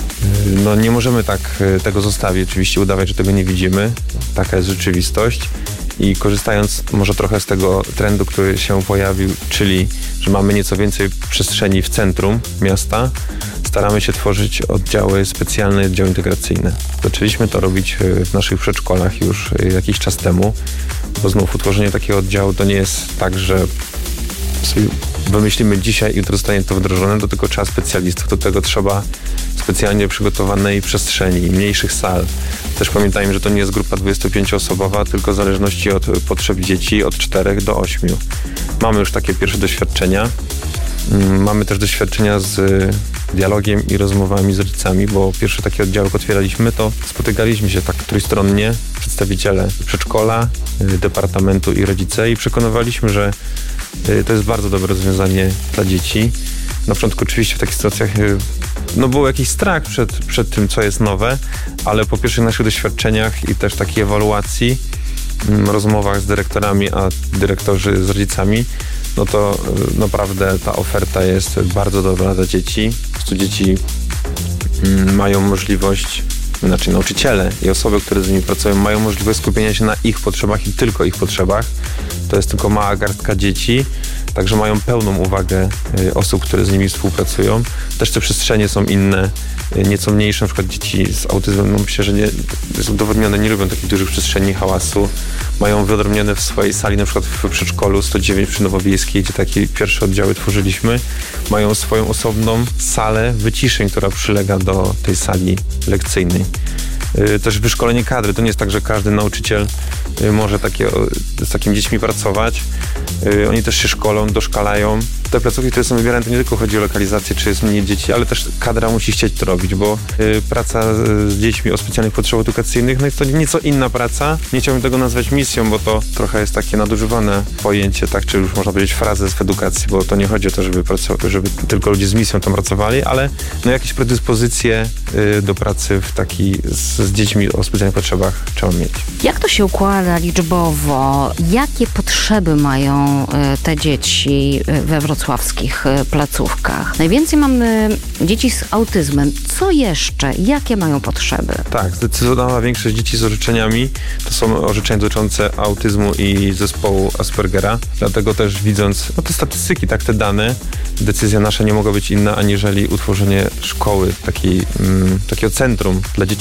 Speaker 1: No nie możemy tak tego zostawić, oczywiście udawać, że tego nie widzimy. Taka jest rzeczywistość. I korzystając może trochę z tego trendu, który się pojawił, czyli że mamy nieco więcej przestrzeni w centrum miasta, staramy się tworzyć oddziały specjalne, oddziały integracyjne. Zaczęliśmy to robić w naszych przedszkolach już jakiś czas temu, bo znów utworzenie takiego oddziału to nie jest tak, że sobie wymyślimy dzisiaj i jutro zostanie to wdrożone, do tego trzeba specjalistów, do tego trzeba specjalnie przygotowanej przestrzeni, mniejszych sal. Też pamiętajmy, że to nie jest grupa dwudziestopięcioosobowa, tylko w zależności od potrzeb dzieci od czterech do ośmiu. Mamy już takie pierwsze doświadczenia. Mamy też doświadczenia z dialogiem i rozmowami z rodzicami, bo pierwsze takie oddziały, jak otwieraliśmy, to spotykaliśmy się tak trójstronnie, przedstawiciele przedszkola, departamentu i rodzice i przekonywaliśmy, że to jest bardzo dobre rozwiązanie dla dzieci. Na początku oczywiście w takich sytuacjach no był jakiś strach przed, przed tym, co jest nowe, ale po pierwszych naszych doświadczeniach i też takiej ewaluacji, rozmowach z dyrektorami, a dyrektorzy z rodzicami, no to naprawdę ta oferta jest bardzo dobra dla dzieci. Po prostu dzieci mają możliwość, znaczy nauczyciele i osoby, które z nimi pracują, mają możliwość skupienia się na ich potrzebach i tylko ich potrzebach. To jest tylko mała garstka dzieci, także mają pełną uwagę osób, które z nimi współpracują. Też te przestrzenie są inne, nieco mniejsze, na przykład dzieci z autyzmem, no myślę, że nie, jest udowodnione, nie lubią takich dużych przestrzeni, hałasu. Mają wyodrębnione w swojej sali, na przykład w przedszkolu sto dziewięć przy Nowowiejskiej, gdzie takie pierwsze oddziały tworzyliśmy. Mają swoją osobną salę wyciszeń, która przylega do tej sali lekcyjnej. Też wyszkolenie kadry. To nie jest tak, że każdy nauczyciel może takie, z takimi dziećmi pracować. Oni też się szkolą, doszkalają. Te placówki, które są wybierane, to nie tylko chodzi o lokalizację, czy jest mniej dzieci, ale też kadra musi chcieć to robić, bo praca z dziećmi o specjalnych potrzebach edukacyjnych, no jest to nieco inna praca. Nie chciałbym tego nazwać misją, bo to trochę jest takie nadużywane pojęcie, tak, czy już można powiedzieć frazes w edukacji, bo to nie chodzi o to, żeby, pracować, żeby tylko ludzie z misją tam pracowali, ale no jakieś predyspozycje do pracy w taki, z, z dziećmi o specjalnych potrzebach trzeba mieć.
Speaker 6: Jak to się układa liczbowo? Jakie potrzeby mają te dzieci we wrocławskich placówkach? Najwięcej mamy dzieci z autyzmem. Co jeszcze? Jakie mają potrzeby?
Speaker 1: Tak, zdecydowana większość dzieci z orzeczeniami to są orzeczenia dotyczące autyzmu i zespołu Aspergera. Dlatego też widząc no te statystyki, tak, te dane, decyzja nasza nie mogła być inna aniżeli utworzenie szkoły, takiej, mm, takiego centrum dla dzieci z autyzmem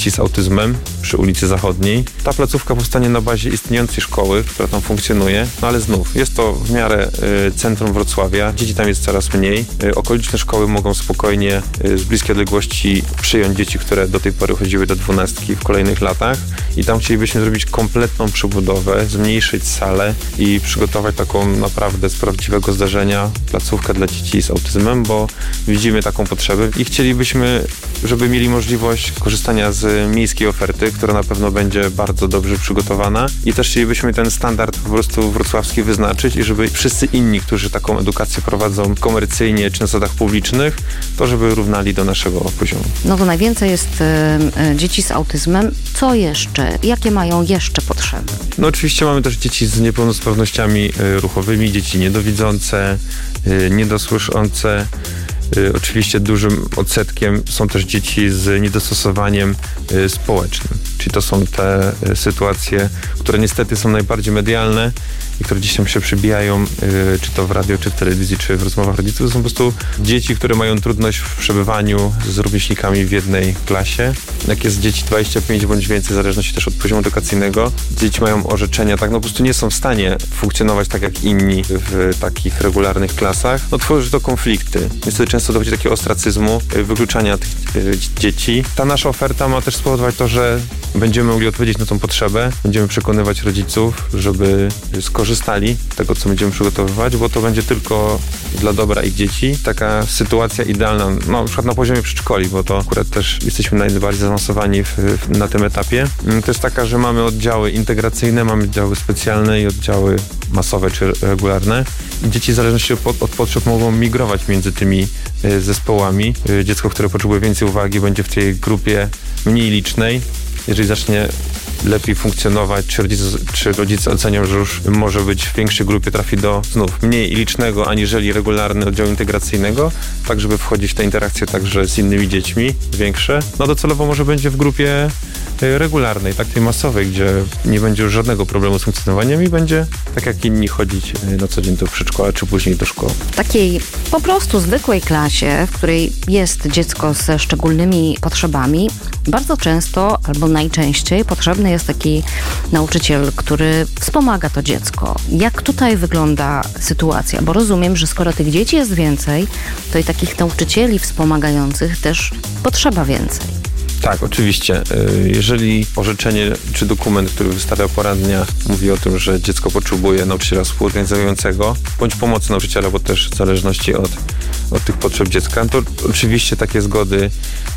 Speaker 1: autyzmem przy ulicy Zachodniej. Ta placówka powstanie na bazie istniejącej szkoły, która tam funkcjonuje, no ale znów jest to w miarę y, centrum Wrocławia, dzieci tam jest coraz mniej. Y, okoliczne szkoły mogą spokojnie y, z bliskiej odległości przyjąć dzieci, które do tej pory chodziły do dwunastki w kolejnych latach i tam chcielibyśmy zrobić kompletną przebudowę, zmniejszyć salę i przygotować taką naprawdę z prawdziwego zdarzenia placówkę dla dzieci z autyzmem, bo widzimy taką potrzebę i chcielibyśmy, żeby mieli możliwość korzystania z miejskiej oferty, która na pewno będzie bardzo dobrze przygotowana i też chcielibyśmy ten standard po prostu wrocławski wyznaczyć i żeby wszyscy inni, którzy taką edukację prowadzą komercyjnie czy na zasadach publicznych, to żeby równali do naszego poziomu.
Speaker 6: No to najwięcej jest y, y, dzieci z autyzmem. Co jeszcze? Jakie mają jeszcze potrzeby?
Speaker 1: No oczywiście mamy też dzieci z niepełnosprawnościami y, ruchowymi, dzieci niedowidzące, y, niedosłyszące. Y, oczywiście dużym odsetkiem są też dzieci z niedostosowaniem y, społecznym. Czyli to są te y, sytuacje, które niestety są najbardziej medialne i które gdzieś tam się przybijają, y, czy to w radio, czy w telewizji, czy w rozmowach rodziców. To są po prostu dzieci, które mają trudność w przebywaniu z rówieśnikami w jednej klasie. Jak jest dzieci dwadzieścia pięć bądź więcej, w zależności też od poziomu edukacyjnego, dzieci mają orzeczenia, tak no po prostu nie są w stanie funkcjonować tak jak inni w takich regularnych klasach. No tworzy to konflikty. Niestety często dochodzi do takiego ostracyzmu, y, wykluczania tych y, dzieci. Ta nasza oferta ma też spowodować to, że będziemy mogli odpowiedzieć na tą potrzebę, będziemy przekonywać rodziców, żeby skorzystali z tego, co będziemy przygotowywać, bo to będzie tylko dla dobra ich dzieci. Taka sytuacja idealna, no na przykład na poziomie przedszkoli, bo to akurat też jesteśmy najbardziej zaawansowani w, w, na tym etapie. To jest taka, że mamy oddziały integracyjne, mamy oddziały specjalne i oddziały masowe czy regularne. I dzieci w zależności od, od potrzeb mogą migrować między tymi y, zespołami. Y, dziecko, które potrzebuje więcej uwagi, będzie w tej grupie mniej licznej. Jeżeli zacznie lepiej funkcjonować, czy rodzice, czy rodzice ocenią, że już może być w większej grupie, trafi do znów mniej licznego, aniżeli regularny oddziału integracyjnego, tak żeby wchodzić w te interakcje także z innymi dziećmi, większe. No docelowo może będzie w grupie regularnej, tak tej masowej, gdzie nie będzie już żadnego problemu z funkcjonowaniem i będzie tak jak inni chodzić na co dzień do przedszkola, czy później do szkoły.
Speaker 6: W takiej po prostu zwykłej klasie, w której jest dziecko ze szczególnymi potrzebami, bardzo często albo najczęściej potrzebny jest taki nauczyciel, który wspomaga to dziecko. Jak tutaj wygląda sytuacja? Bo rozumiem, że skoro tych dzieci jest więcej, to i takich nauczycieli wspomagających też potrzeba więcej.
Speaker 1: Tak, oczywiście. Jeżeli orzeczenie czy dokument, który wystawia poradnia, mówi o tym, że dziecko potrzebuje nauczyciela współorganizującego bądź pomocy nauczyciela, bo też w zależności od, od tych potrzeb dziecka, to oczywiście takie zgody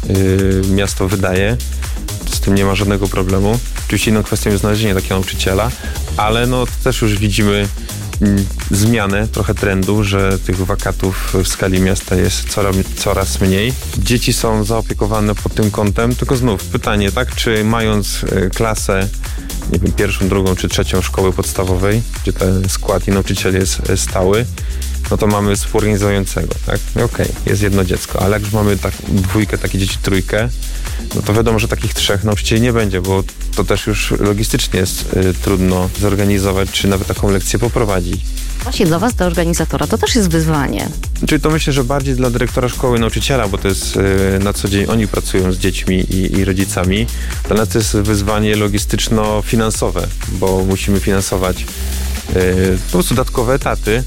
Speaker 1: yy, miasto wydaje. Z tym nie ma żadnego problemu. Oczywiście inną kwestią jest znalezienie takiego nauczyciela, ale no też już widzimy zmianę, trochę trendu, że tych wakatów w skali miasta jest coraz, coraz mniej. Dzieci są zaopiekowane pod tym kątem, tylko znów pytanie, tak, czy mając klasę, nie wiem, pierwszą, drugą czy trzecią szkoły podstawowej, gdzie ten skład i nauczyciel jest stały, no to mamy współorganizującego, tak? Okej, okay, jest jedno dziecko, ale jak już mamy tak, dwójkę, takie dzieci, trójkę, no to wiadomo, że takich trzech nauczycieli nie będzie, bo to też już logistycznie jest y, trudno zorganizować, czy nawet taką lekcję poprowadzić.
Speaker 6: Właśnie dla was, dla organizatora, to też jest wyzwanie.
Speaker 1: Czyli to myślę, że bardziej dla dyrektora szkoły, nauczyciela, bo to jest y, na co dzień oni pracują z dziećmi i, i rodzicami. Dla nas to jest wyzwanie logistyczno-finansowe, bo musimy finansować y, po prostu dodatkowe etaty.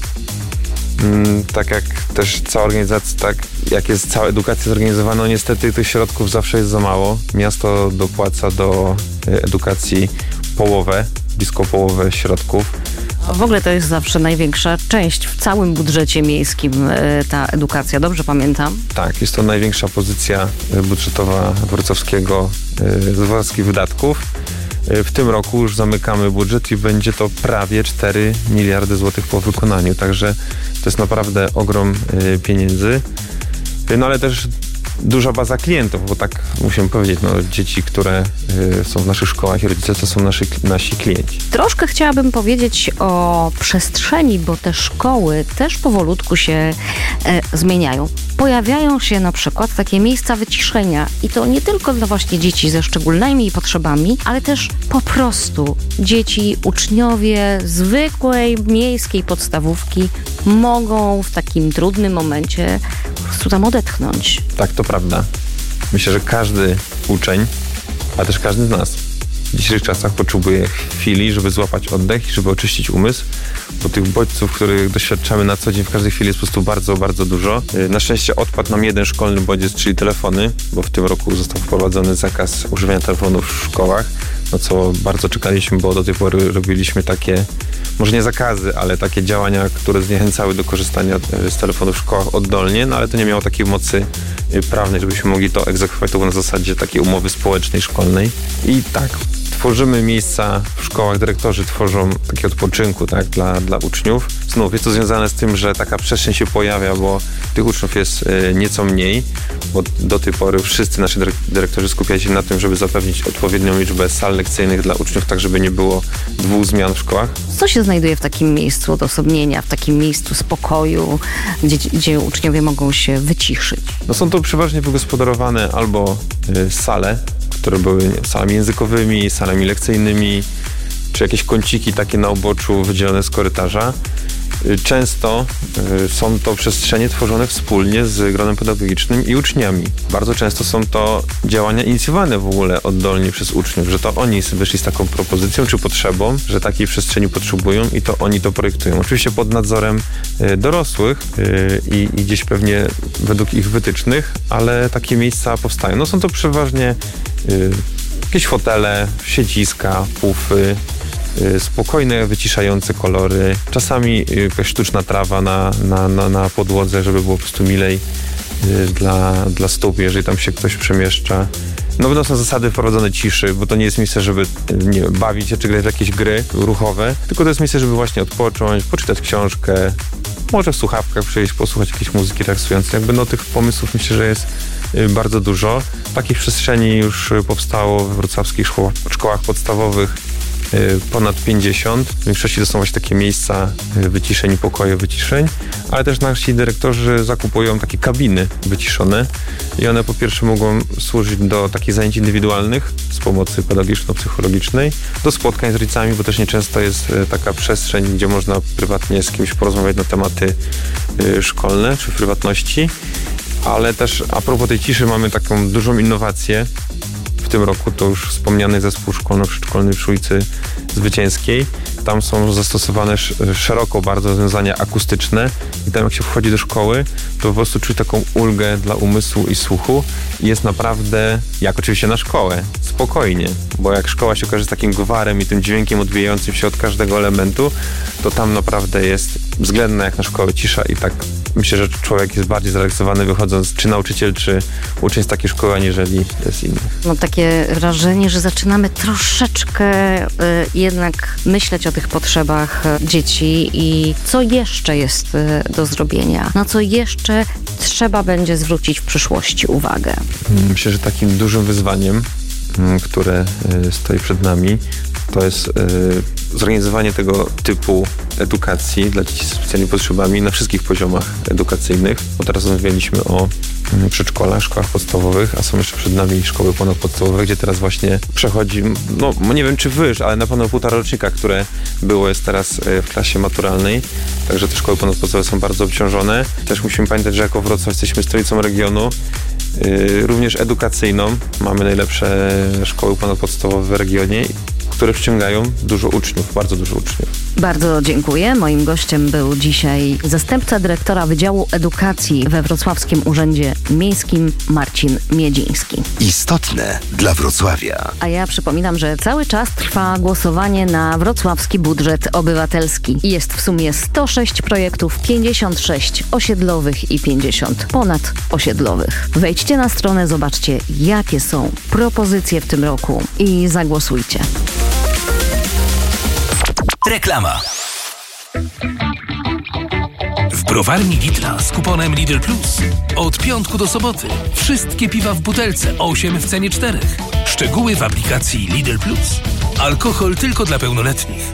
Speaker 1: Mm, tak jak też cała organizacja, tak jak jest cała edukacja zorganizowana, no niestety tych środków zawsze jest za mało. Miasto dopłaca do edukacji połowę, blisko połowę środków.
Speaker 6: W ogóle to jest zawsze największa część w całym budżecie miejskim, ta edukacja, dobrze pamiętam?
Speaker 1: Tak, jest to największa pozycja budżetowa wrocławskiego, wrocławskich wydatków. W tym roku już zamykamy budżet i będzie to prawie cztery miliardy złotych po wykonaniu, także to jest naprawdę ogrom pieniędzy. No ale też duża baza klientów, bo tak musimy powiedzieć, no dzieci, które y, są w naszych szkołach i rodzice, to są nasi, nasi klienci.
Speaker 6: Troszkę chciałabym powiedzieć o przestrzeni, bo te szkoły też powolutku się e, zmieniają. Pojawiają się na przykład takie miejsca wyciszenia i to nie tylko dla właśnie dzieci ze szczególnymi potrzebami, ale też po prostu dzieci, uczniowie zwykłej miejskiej podstawówki mogą w takim trudnym momencie po prostu tam odetchnąć.
Speaker 1: Tak, to prawda. Myślę, że każdy uczeń a też każdy z nas w dzisiejszych czasach potrzebuje chwili, żeby złapać oddech i żeby oczyścić umysł, bo tych bodźców, których doświadczamy na co dzień w każdej chwili jest po prostu bardzo, bardzo dużo. Na szczęście odpadł nam jeden szkolny bodziec, czyli telefony, bo w tym roku został wprowadzony zakaz używania telefonów w szkołach, no co bardzo czekaliśmy, bo do tej pory robiliśmy takie, może nie zakazy, ale takie działania, które zniechęcały do korzystania z telefonów w szkołach oddolnie, no ale to nie miało takiej mocy prawnej, żebyśmy mogli to egzekwować, to było na zasadzie takiej umowy społecznej, szkolnej. I tak, tworzymy miejsca w szkołach, dyrektorzy tworzą takie odpoczynku, tak, dla, dla uczniów. Znów jest to związane z tym, że taka przestrzeń się pojawia, bo tych uczniów jest y, nieco mniej, bo do tej pory wszyscy nasi dyrektorzy skupiali się na tym, żeby zapewnić odpowiednią liczbę sal lekcyjnych dla uczniów, tak żeby nie było dwóch zmian w szkołach.
Speaker 6: Co się znajduje w takim miejscu odosobnienia, w takim miejscu spokoju, gdzie, gdzie uczniowie mogą się wyciszyć?
Speaker 1: No są to przeważnie wygospodarowane albo y, sale, które były salami językowymi, salami lekcyjnymi, czy jakieś kąciki takie na uboczu wydzielone z korytarza. Często y, są to przestrzenie tworzone wspólnie z gronem pedagogicznym i uczniami. Bardzo często są to działania inicjowane w ogóle oddolnie przez uczniów, że to oni wyszli z taką propozycją czy potrzebą, że takiej przestrzeni potrzebują i to oni to projektują. Oczywiście pod nadzorem y, dorosłych y, i, i gdzieś pewnie według ich wytycznych, ale takie miejsca powstają. No są to przeważnie y, jakieś fotele, siedziska, pufy, spokojne, wyciszające kolory. Czasami jakaś sztuczna trawa na, na, na, na podłodze, żeby było po prostu milej dla, dla stóp, jeżeli tam się ktoś przemieszcza. No będą są zasady wprowadzone ciszy, bo to nie jest miejsce, żeby nie wiem, bawić się czy grać w jakieś gry ruchowe, tylko to jest miejsce, żeby właśnie odpocząć, poczytać książkę, może w słuchawkach przyjść, posłuchać jakiejś muzyki relaksującej. Jakby no tych pomysłów myślę, że jest bardzo dużo. Takich przestrzeni już powstało we wrocławskich szkołach, szkołach podstawowych ponad pięćdziesiąt. W większości to są właśnie takie miejsca wyciszeń i pokoju wyciszeń, ale też nasi dyrektorzy zakupują takie kabiny wyciszone i one po pierwsze mogą służyć do takich zajęć indywidualnych z pomocy pedagogiczno-psychologicznej, do spotkań z rodzicami, bo też nieczęsto jest taka przestrzeń, gdzie można prywatnie z kimś porozmawiać na tematy szkolne czy prywatności, ale też a propos tej ciszy mamy taką dużą innowację. W tym roku to już wspomniany zespół szkolno-przedszkolny przy ulicy Zwycięskiej. Tam są zastosowane szeroko bardzo rozwiązania akustyczne i tam jak się wchodzi do szkoły, to po prostu czuć taką ulgę dla umysłu i słuchu i jest naprawdę, jak oczywiście na szkołę, spokojnie, bo jak szkoła się okaże z takim gwarem i tym dźwiękiem odbijającym się od każdego elementu, to tam naprawdę jest względna jak na szkołę cisza i tak myślę, że człowiek jest bardziej zrelaksowany wychodząc, czy nauczyciel, czy uczeń z takiej szkoły, aniżeli z innych.
Speaker 6: Mam takie wrażenie, że zaczynamy troszeczkę y, jednak myśleć o tych potrzebach dzieci i co jeszcze jest y, do zrobienia, na co jeszcze trzeba będzie zwrócić w przyszłości uwagę.
Speaker 1: Myślę, że takim dużym wyzwaniem, które y, stoi przed nami, to jest y, zorganizowanie tego typu edukacji dla dzieci z specjalnymi potrzebami na wszystkich poziomach edukacyjnych, bo teraz rozmawialiśmy o y, przedszkolach, szkołach podstawowych, a są jeszcze przed nami szkoły ponadpodstawowe, gdzie teraz właśnie przechodzi, no nie wiem czy wyż, ale na pewno półtora rocznika, które było, jest teraz y, w klasie maturalnej, także te szkoły ponadpodstawowe są bardzo obciążone. Też musimy pamiętać, że jako Wrocław jesteśmy stolicą regionu, y, również edukacyjną. Mamy najlepsze szkoły ponadpodstawowe w regionie, które przyciągają dużo uczniów, bardzo dużo uczniów.
Speaker 6: Bardzo dziękuję. Moim gościem był dzisiaj zastępca dyrektora Wydziału Edukacji we Wrocławskim Urzędzie Miejskim Marcin Miedziński.
Speaker 11: Istotne dla Wrocławia.
Speaker 6: A ja przypominam, że cały czas trwa głosowanie na wrocławski budżet obywatelski. Jest w sumie sto sześć projektów, pięćdziesiąt sześć osiedlowych i pięćdziesiąt ponadosiedlowych. Wejdźcie na stronę, zobaczcie jakie są propozycje w tym roku i zagłosujcie.
Speaker 3: Reklama. W browarni Lidla z kuponem Lidl Plus od piątku do soboty wszystkie piwa w butelce osiem w cenie czterech. Szczegóły w aplikacji Lidl Plus. Alkohol tylko dla pełnoletnich.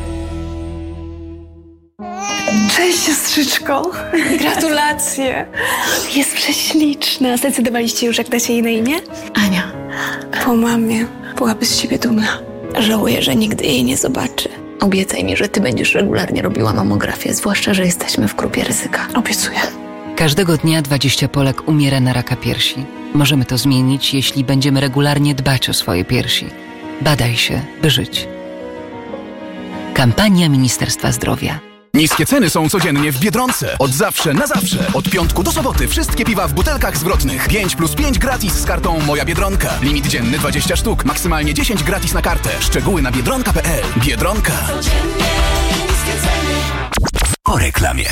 Speaker 5: Cześć siostrzyczko. Gratulacje. Jest prześliczna. Zdecydowaliście już, jak dacie jej na imię? Ania. Po mamie byłaby z siebie dumna. Żałuję, że nigdy jej nie zobaczy.
Speaker 22: Obiecaj mi, że ty będziesz regularnie robiła mamografię, zwłaszcza, że jesteśmy w grupie ryzyka.
Speaker 5: Obiecuję.
Speaker 22: Każdego dnia dwadzieścia Polek umiera na raka piersi.
Speaker 4: Możemy to zmienić, jeśli będziemy regularnie dbać o swoje piersi. Badaj się, by żyć. Kampania Ministerstwa Zdrowia.
Speaker 9: Niskie ceny są codziennie w Biedronce. Od zawsze na zawsze. Od piątku do soboty wszystkie piwa w butelkach zwrotnych. pięć plus pięć gratis z kartą Moja Biedronka. Limit dzienny dwadzieścia sztuk. Maksymalnie dziesięć gratis na kartę. Szczegóły na biedronka kropka pe el. Biedronka.
Speaker 11: Po reklamie.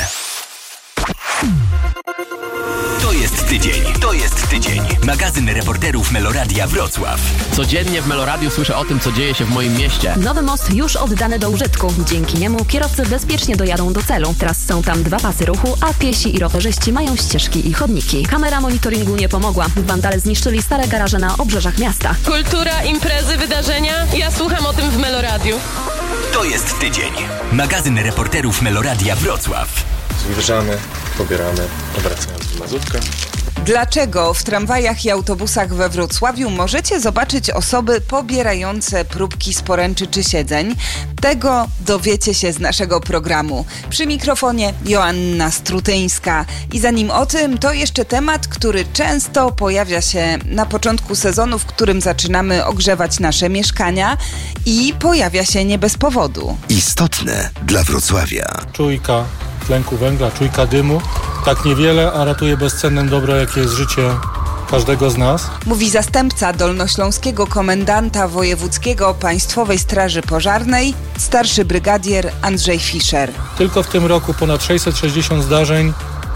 Speaker 11: To jest tydzień, to jest tydzień. Magazyn reporterów Meloradia Wrocław.
Speaker 23: Codziennie w Meloradiu słyszę o tym, co dzieje się w moim mieście.
Speaker 24: Nowy most już oddany do użytku. Dzięki niemu kierowcy bezpiecznie dojadą do celu. Teraz są tam dwa pasy ruchu, a piesi i rowerzyści mają ścieżki i chodniki. Kamera monitoringu nie pomogła. Wandale zniszczyli stare garaże na obrzeżach miasta.
Speaker 25: Kultura, imprezy, wydarzenia. Ja słucham o tym w Meloradiu.
Speaker 11: To jest tydzień. Magazyn reporterów Meloradia Wrocław.
Speaker 1: Zjeżdżamy, pobieramy, obracając w Mazówkę.
Speaker 2: Dlaczego w tramwajach i autobusach we Wrocławiu możecie zobaczyć osoby pobierające próbki z poręczy czy siedzeń? Tego dowiecie się z naszego programu. Przy mikrofonie Joanna Strutyńska. I zanim o tym, to jeszcze temat, który często pojawia się na początku sezonu, w którym zaczynamy ogrzewać nasze mieszkania i pojawia się nie bez powodu.
Speaker 11: Istotne dla Wrocławia.
Speaker 26: Czujka tlenku węgla, czujka dymu. Tak niewiele, a ratuje bezcenne dobro, jakie jest życie każdego z nas.
Speaker 2: Mówi zastępca dolnośląskiego komendanta wojewódzkiego Państwowej Straży Pożarnej, starszy brygadier Andrzej Fischer.
Speaker 26: Tylko w tym roku ponad sześćset sześćdziesiąt zdarzeń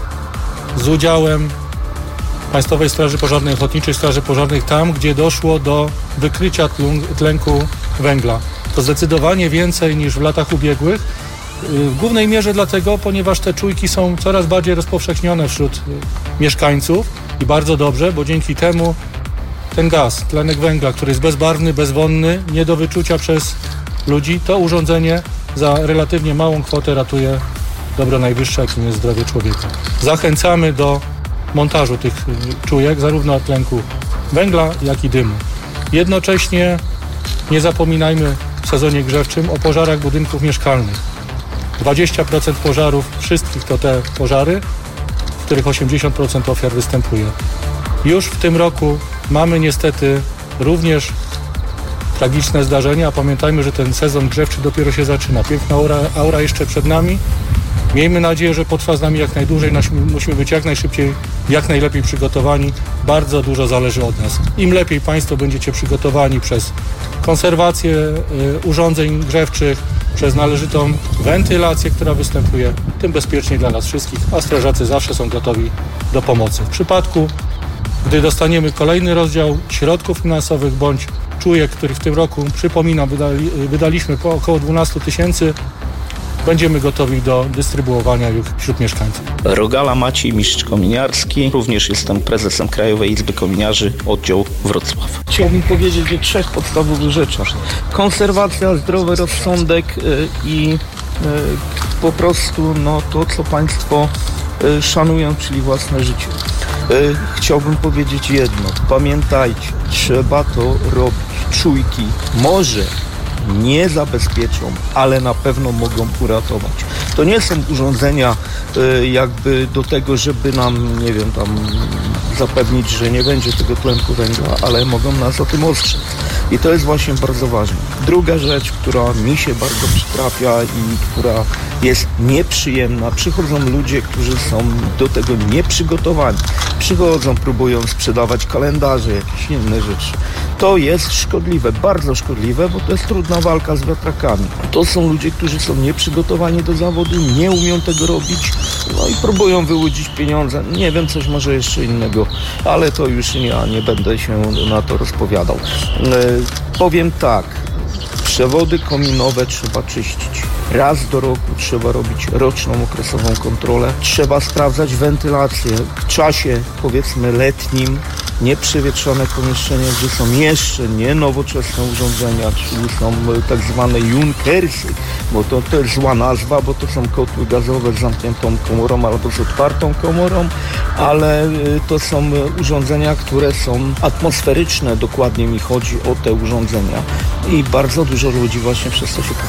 Speaker 26: z udziałem Państwowej Straży Pożarnej, Ochotniczych Straży Pożarnych tam, gdzie doszło do wykrycia tlenku węgla. To zdecydowanie więcej niż w latach ubiegłych. W głównej mierze dlatego, ponieważ te czujki są coraz bardziej rozpowszechnione wśród mieszkańców i bardzo dobrze, bo dzięki temu ten gaz, tlenek węgla, który jest bezbarwny, bezwonny, nie do wyczucia przez ludzi, to urządzenie za relatywnie małą kwotę ratuje dobro najwyższe, jakim jest zdrowie człowieka. Zachęcamy do montażu tych czujek, zarówno tlenku węgla, jak i dymu. Jednocześnie nie zapominajmy w sezonie grzewczym o pożarach budynków mieszkalnych. dwadzieścia procent pożarów, wszystkich to te pożary, w których osiemdziesiąt procent ofiar występuje. Już w tym roku mamy niestety również tragiczne zdarzenia, a pamiętajmy, że ten sezon grzewczy dopiero się zaczyna. Piękna aura, aura jeszcze przed nami. Miejmy nadzieję, że potrwa z nami jak najdłużej. Musimy być jak najszybciej, jak najlepiej przygotowani. Bardzo dużo zależy od nas. Im lepiej Państwo będziecie przygotowani przez konserwację y, urządzeń grzewczych, przez należytą wentylację, która występuje, tym bezpieczniej dla nas wszystkich, a strażacy zawsze są gotowi do pomocy. W przypadku, gdy dostaniemy kolejny rozdział środków finansowych bądź czujek, który w tym roku, przypominam, wydali, wydaliśmy po około dwanaście tysięcy, będziemy gotowi do dystrybuowania już wśród mieszkańców.
Speaker 27: Rogala Maciej, mistrz kominiarski. Również jestem prezesem Krajowej Izby Kominiarzy, oddział Wrocław. Chciałbym powiedzieć o trzech podstawowych rzeczach. Konserwacja, zdrowy rozsądek i po prostu no, to, co Państwo szanują, czyli własne życie. Chciałbym powiedzieć jedno. Pamiętajcie, trzeba to robić. Czujki może nie zabezpieczą, ale na pewno mogą uratować. To nie są urządzenia y, jakby do tego, żeby nam, nie wiem, tam zapewnić, że nie będzie tego tlenku węgla, ale mogą nas o tym ostrzec. I to jest właśnie bardzo ważne. Druga rzecz, która mi się bardzo przytrafia i która jest nieprzyjemna. Przychodzą ludzie, którzy są do tego nieprzygotowani. Przychodzą, próbują sprzedawać kalendarze, jakieś inne rzeczy. To jest szkodliwe, bardzo szkodliwe, bo to jest trudna walka z wiatrakami. To są ludzie, którzy są nieprzygotowani do zawodu, nie umieją tego robić, no i próbują wyłudzić pieniądze. Nie wiem, coś może jeszcze innego, ale to już ja nie będę się na to rozpowiadał. E, powiem tak, przewody kominowe trzeba czyścić. Raz do roku trzeba robić roczną okresową kontrolę. Trzeba sprawdzać wentylację w czasie, powiedzmy, letnim. Nieprzewietrzone pomieszczenia, gdzie są jeszcze nie nowoczesne urządzenia, czyli są tak zwane junkersy, bo to, to jest zła nazwa, bo to są kotły gazowe z zamkniętą komorą albo z otwartą komorą, ale to są urządzenia, które są atmosferyczne, dokładnie mi chodzi o te urządzenia i bardzo dużo ludzi właśnie przez to się potruło.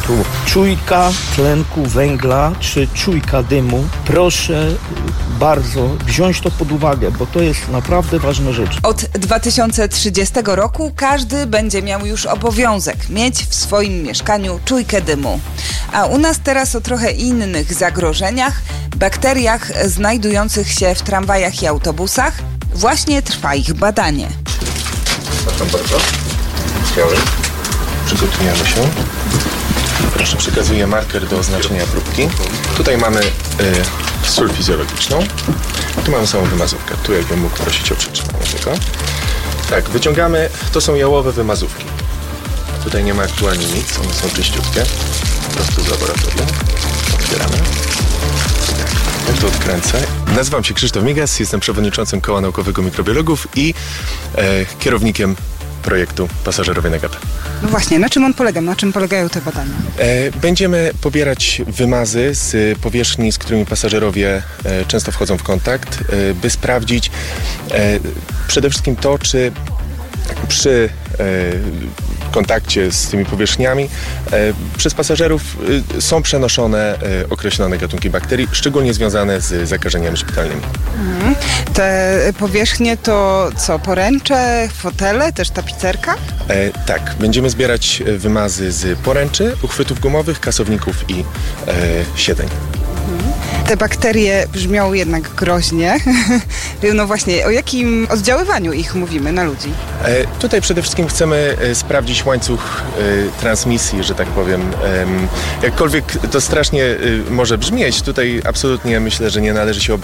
Speaker 27: czujka tlenku węgla czy czujka dymu. Proszę bardzo wziąć to pod uwagę, bo to jest naprawdę ważna rzecz.
Speaker 2: Od dwa tysiące trzydziestego roku każdy będzie miał już obowiązek mieć w swoim mieszkaniu czujkę dymu. A u nas teraz o trochę innych zagrożeniach, bakteriach znajdujących się w tramwajach i autobusach. Właśnie trwa ich badanie.
Speaker 7: Proszę bardzo. Śmiały. Przygotujemy się. Proszę, przekazuję marker do oznaczenia próbki. Tutaj mamy y, sól fizjologiczną. Tu mamy samą wymazówkę. Tu jakbym mógł prosić o przytrzymanie tego. Tak, wyciągamy. To są jałowe wymazówki. Tutaj nie ma aktualnie nic. One są czyściutkie. Po prostu z laboratorium. Otwieramy. Ja to odkręcę. Nazywam się Krzysztof Migas, jestem przewodniczącym Koła Naukowego Mikrobiologów i e, kierownikiem projektu Pasażerowie na gapę.
Speaker 2: No właśnie, na czym on polega? Na czym polegają te badania?
Speaker 7: E, będziemy pobierać wymazy z powierzchni, z którymi pasażerowie e, często wchodzą w kontakt, e, by sprawdzić e, przede wszystkim to, czy przy e, kontakcie z tymi powierzchniami e, przez pasażerów e, są przenoszone e, określone gatunki bakterii, szczególnie związane z zakażeniami szpitalnymi.
Speaker 2: Mhm. Te powierzchnie to co, poręcze, fotele, też tapicerka?
Speaker 7: E, tak, będziemy zbierać wymazy z poręczy, uchwytów gumowych, kasowników i e, siedzeń.
Speaker 2: Te bakterie brzmią jednak groźnie. No właśnie, o jakim oddziaływaniu ich mówimy na ludzi?
Speaker 7: E, tutaj przede wszystkim chcemy e, sprawdzić łańcuch e, transmisji, że tak powiem. E, jakkolwiek to strasznie e, może brzmieć, tutaj absolutnie myślę, że nie należy się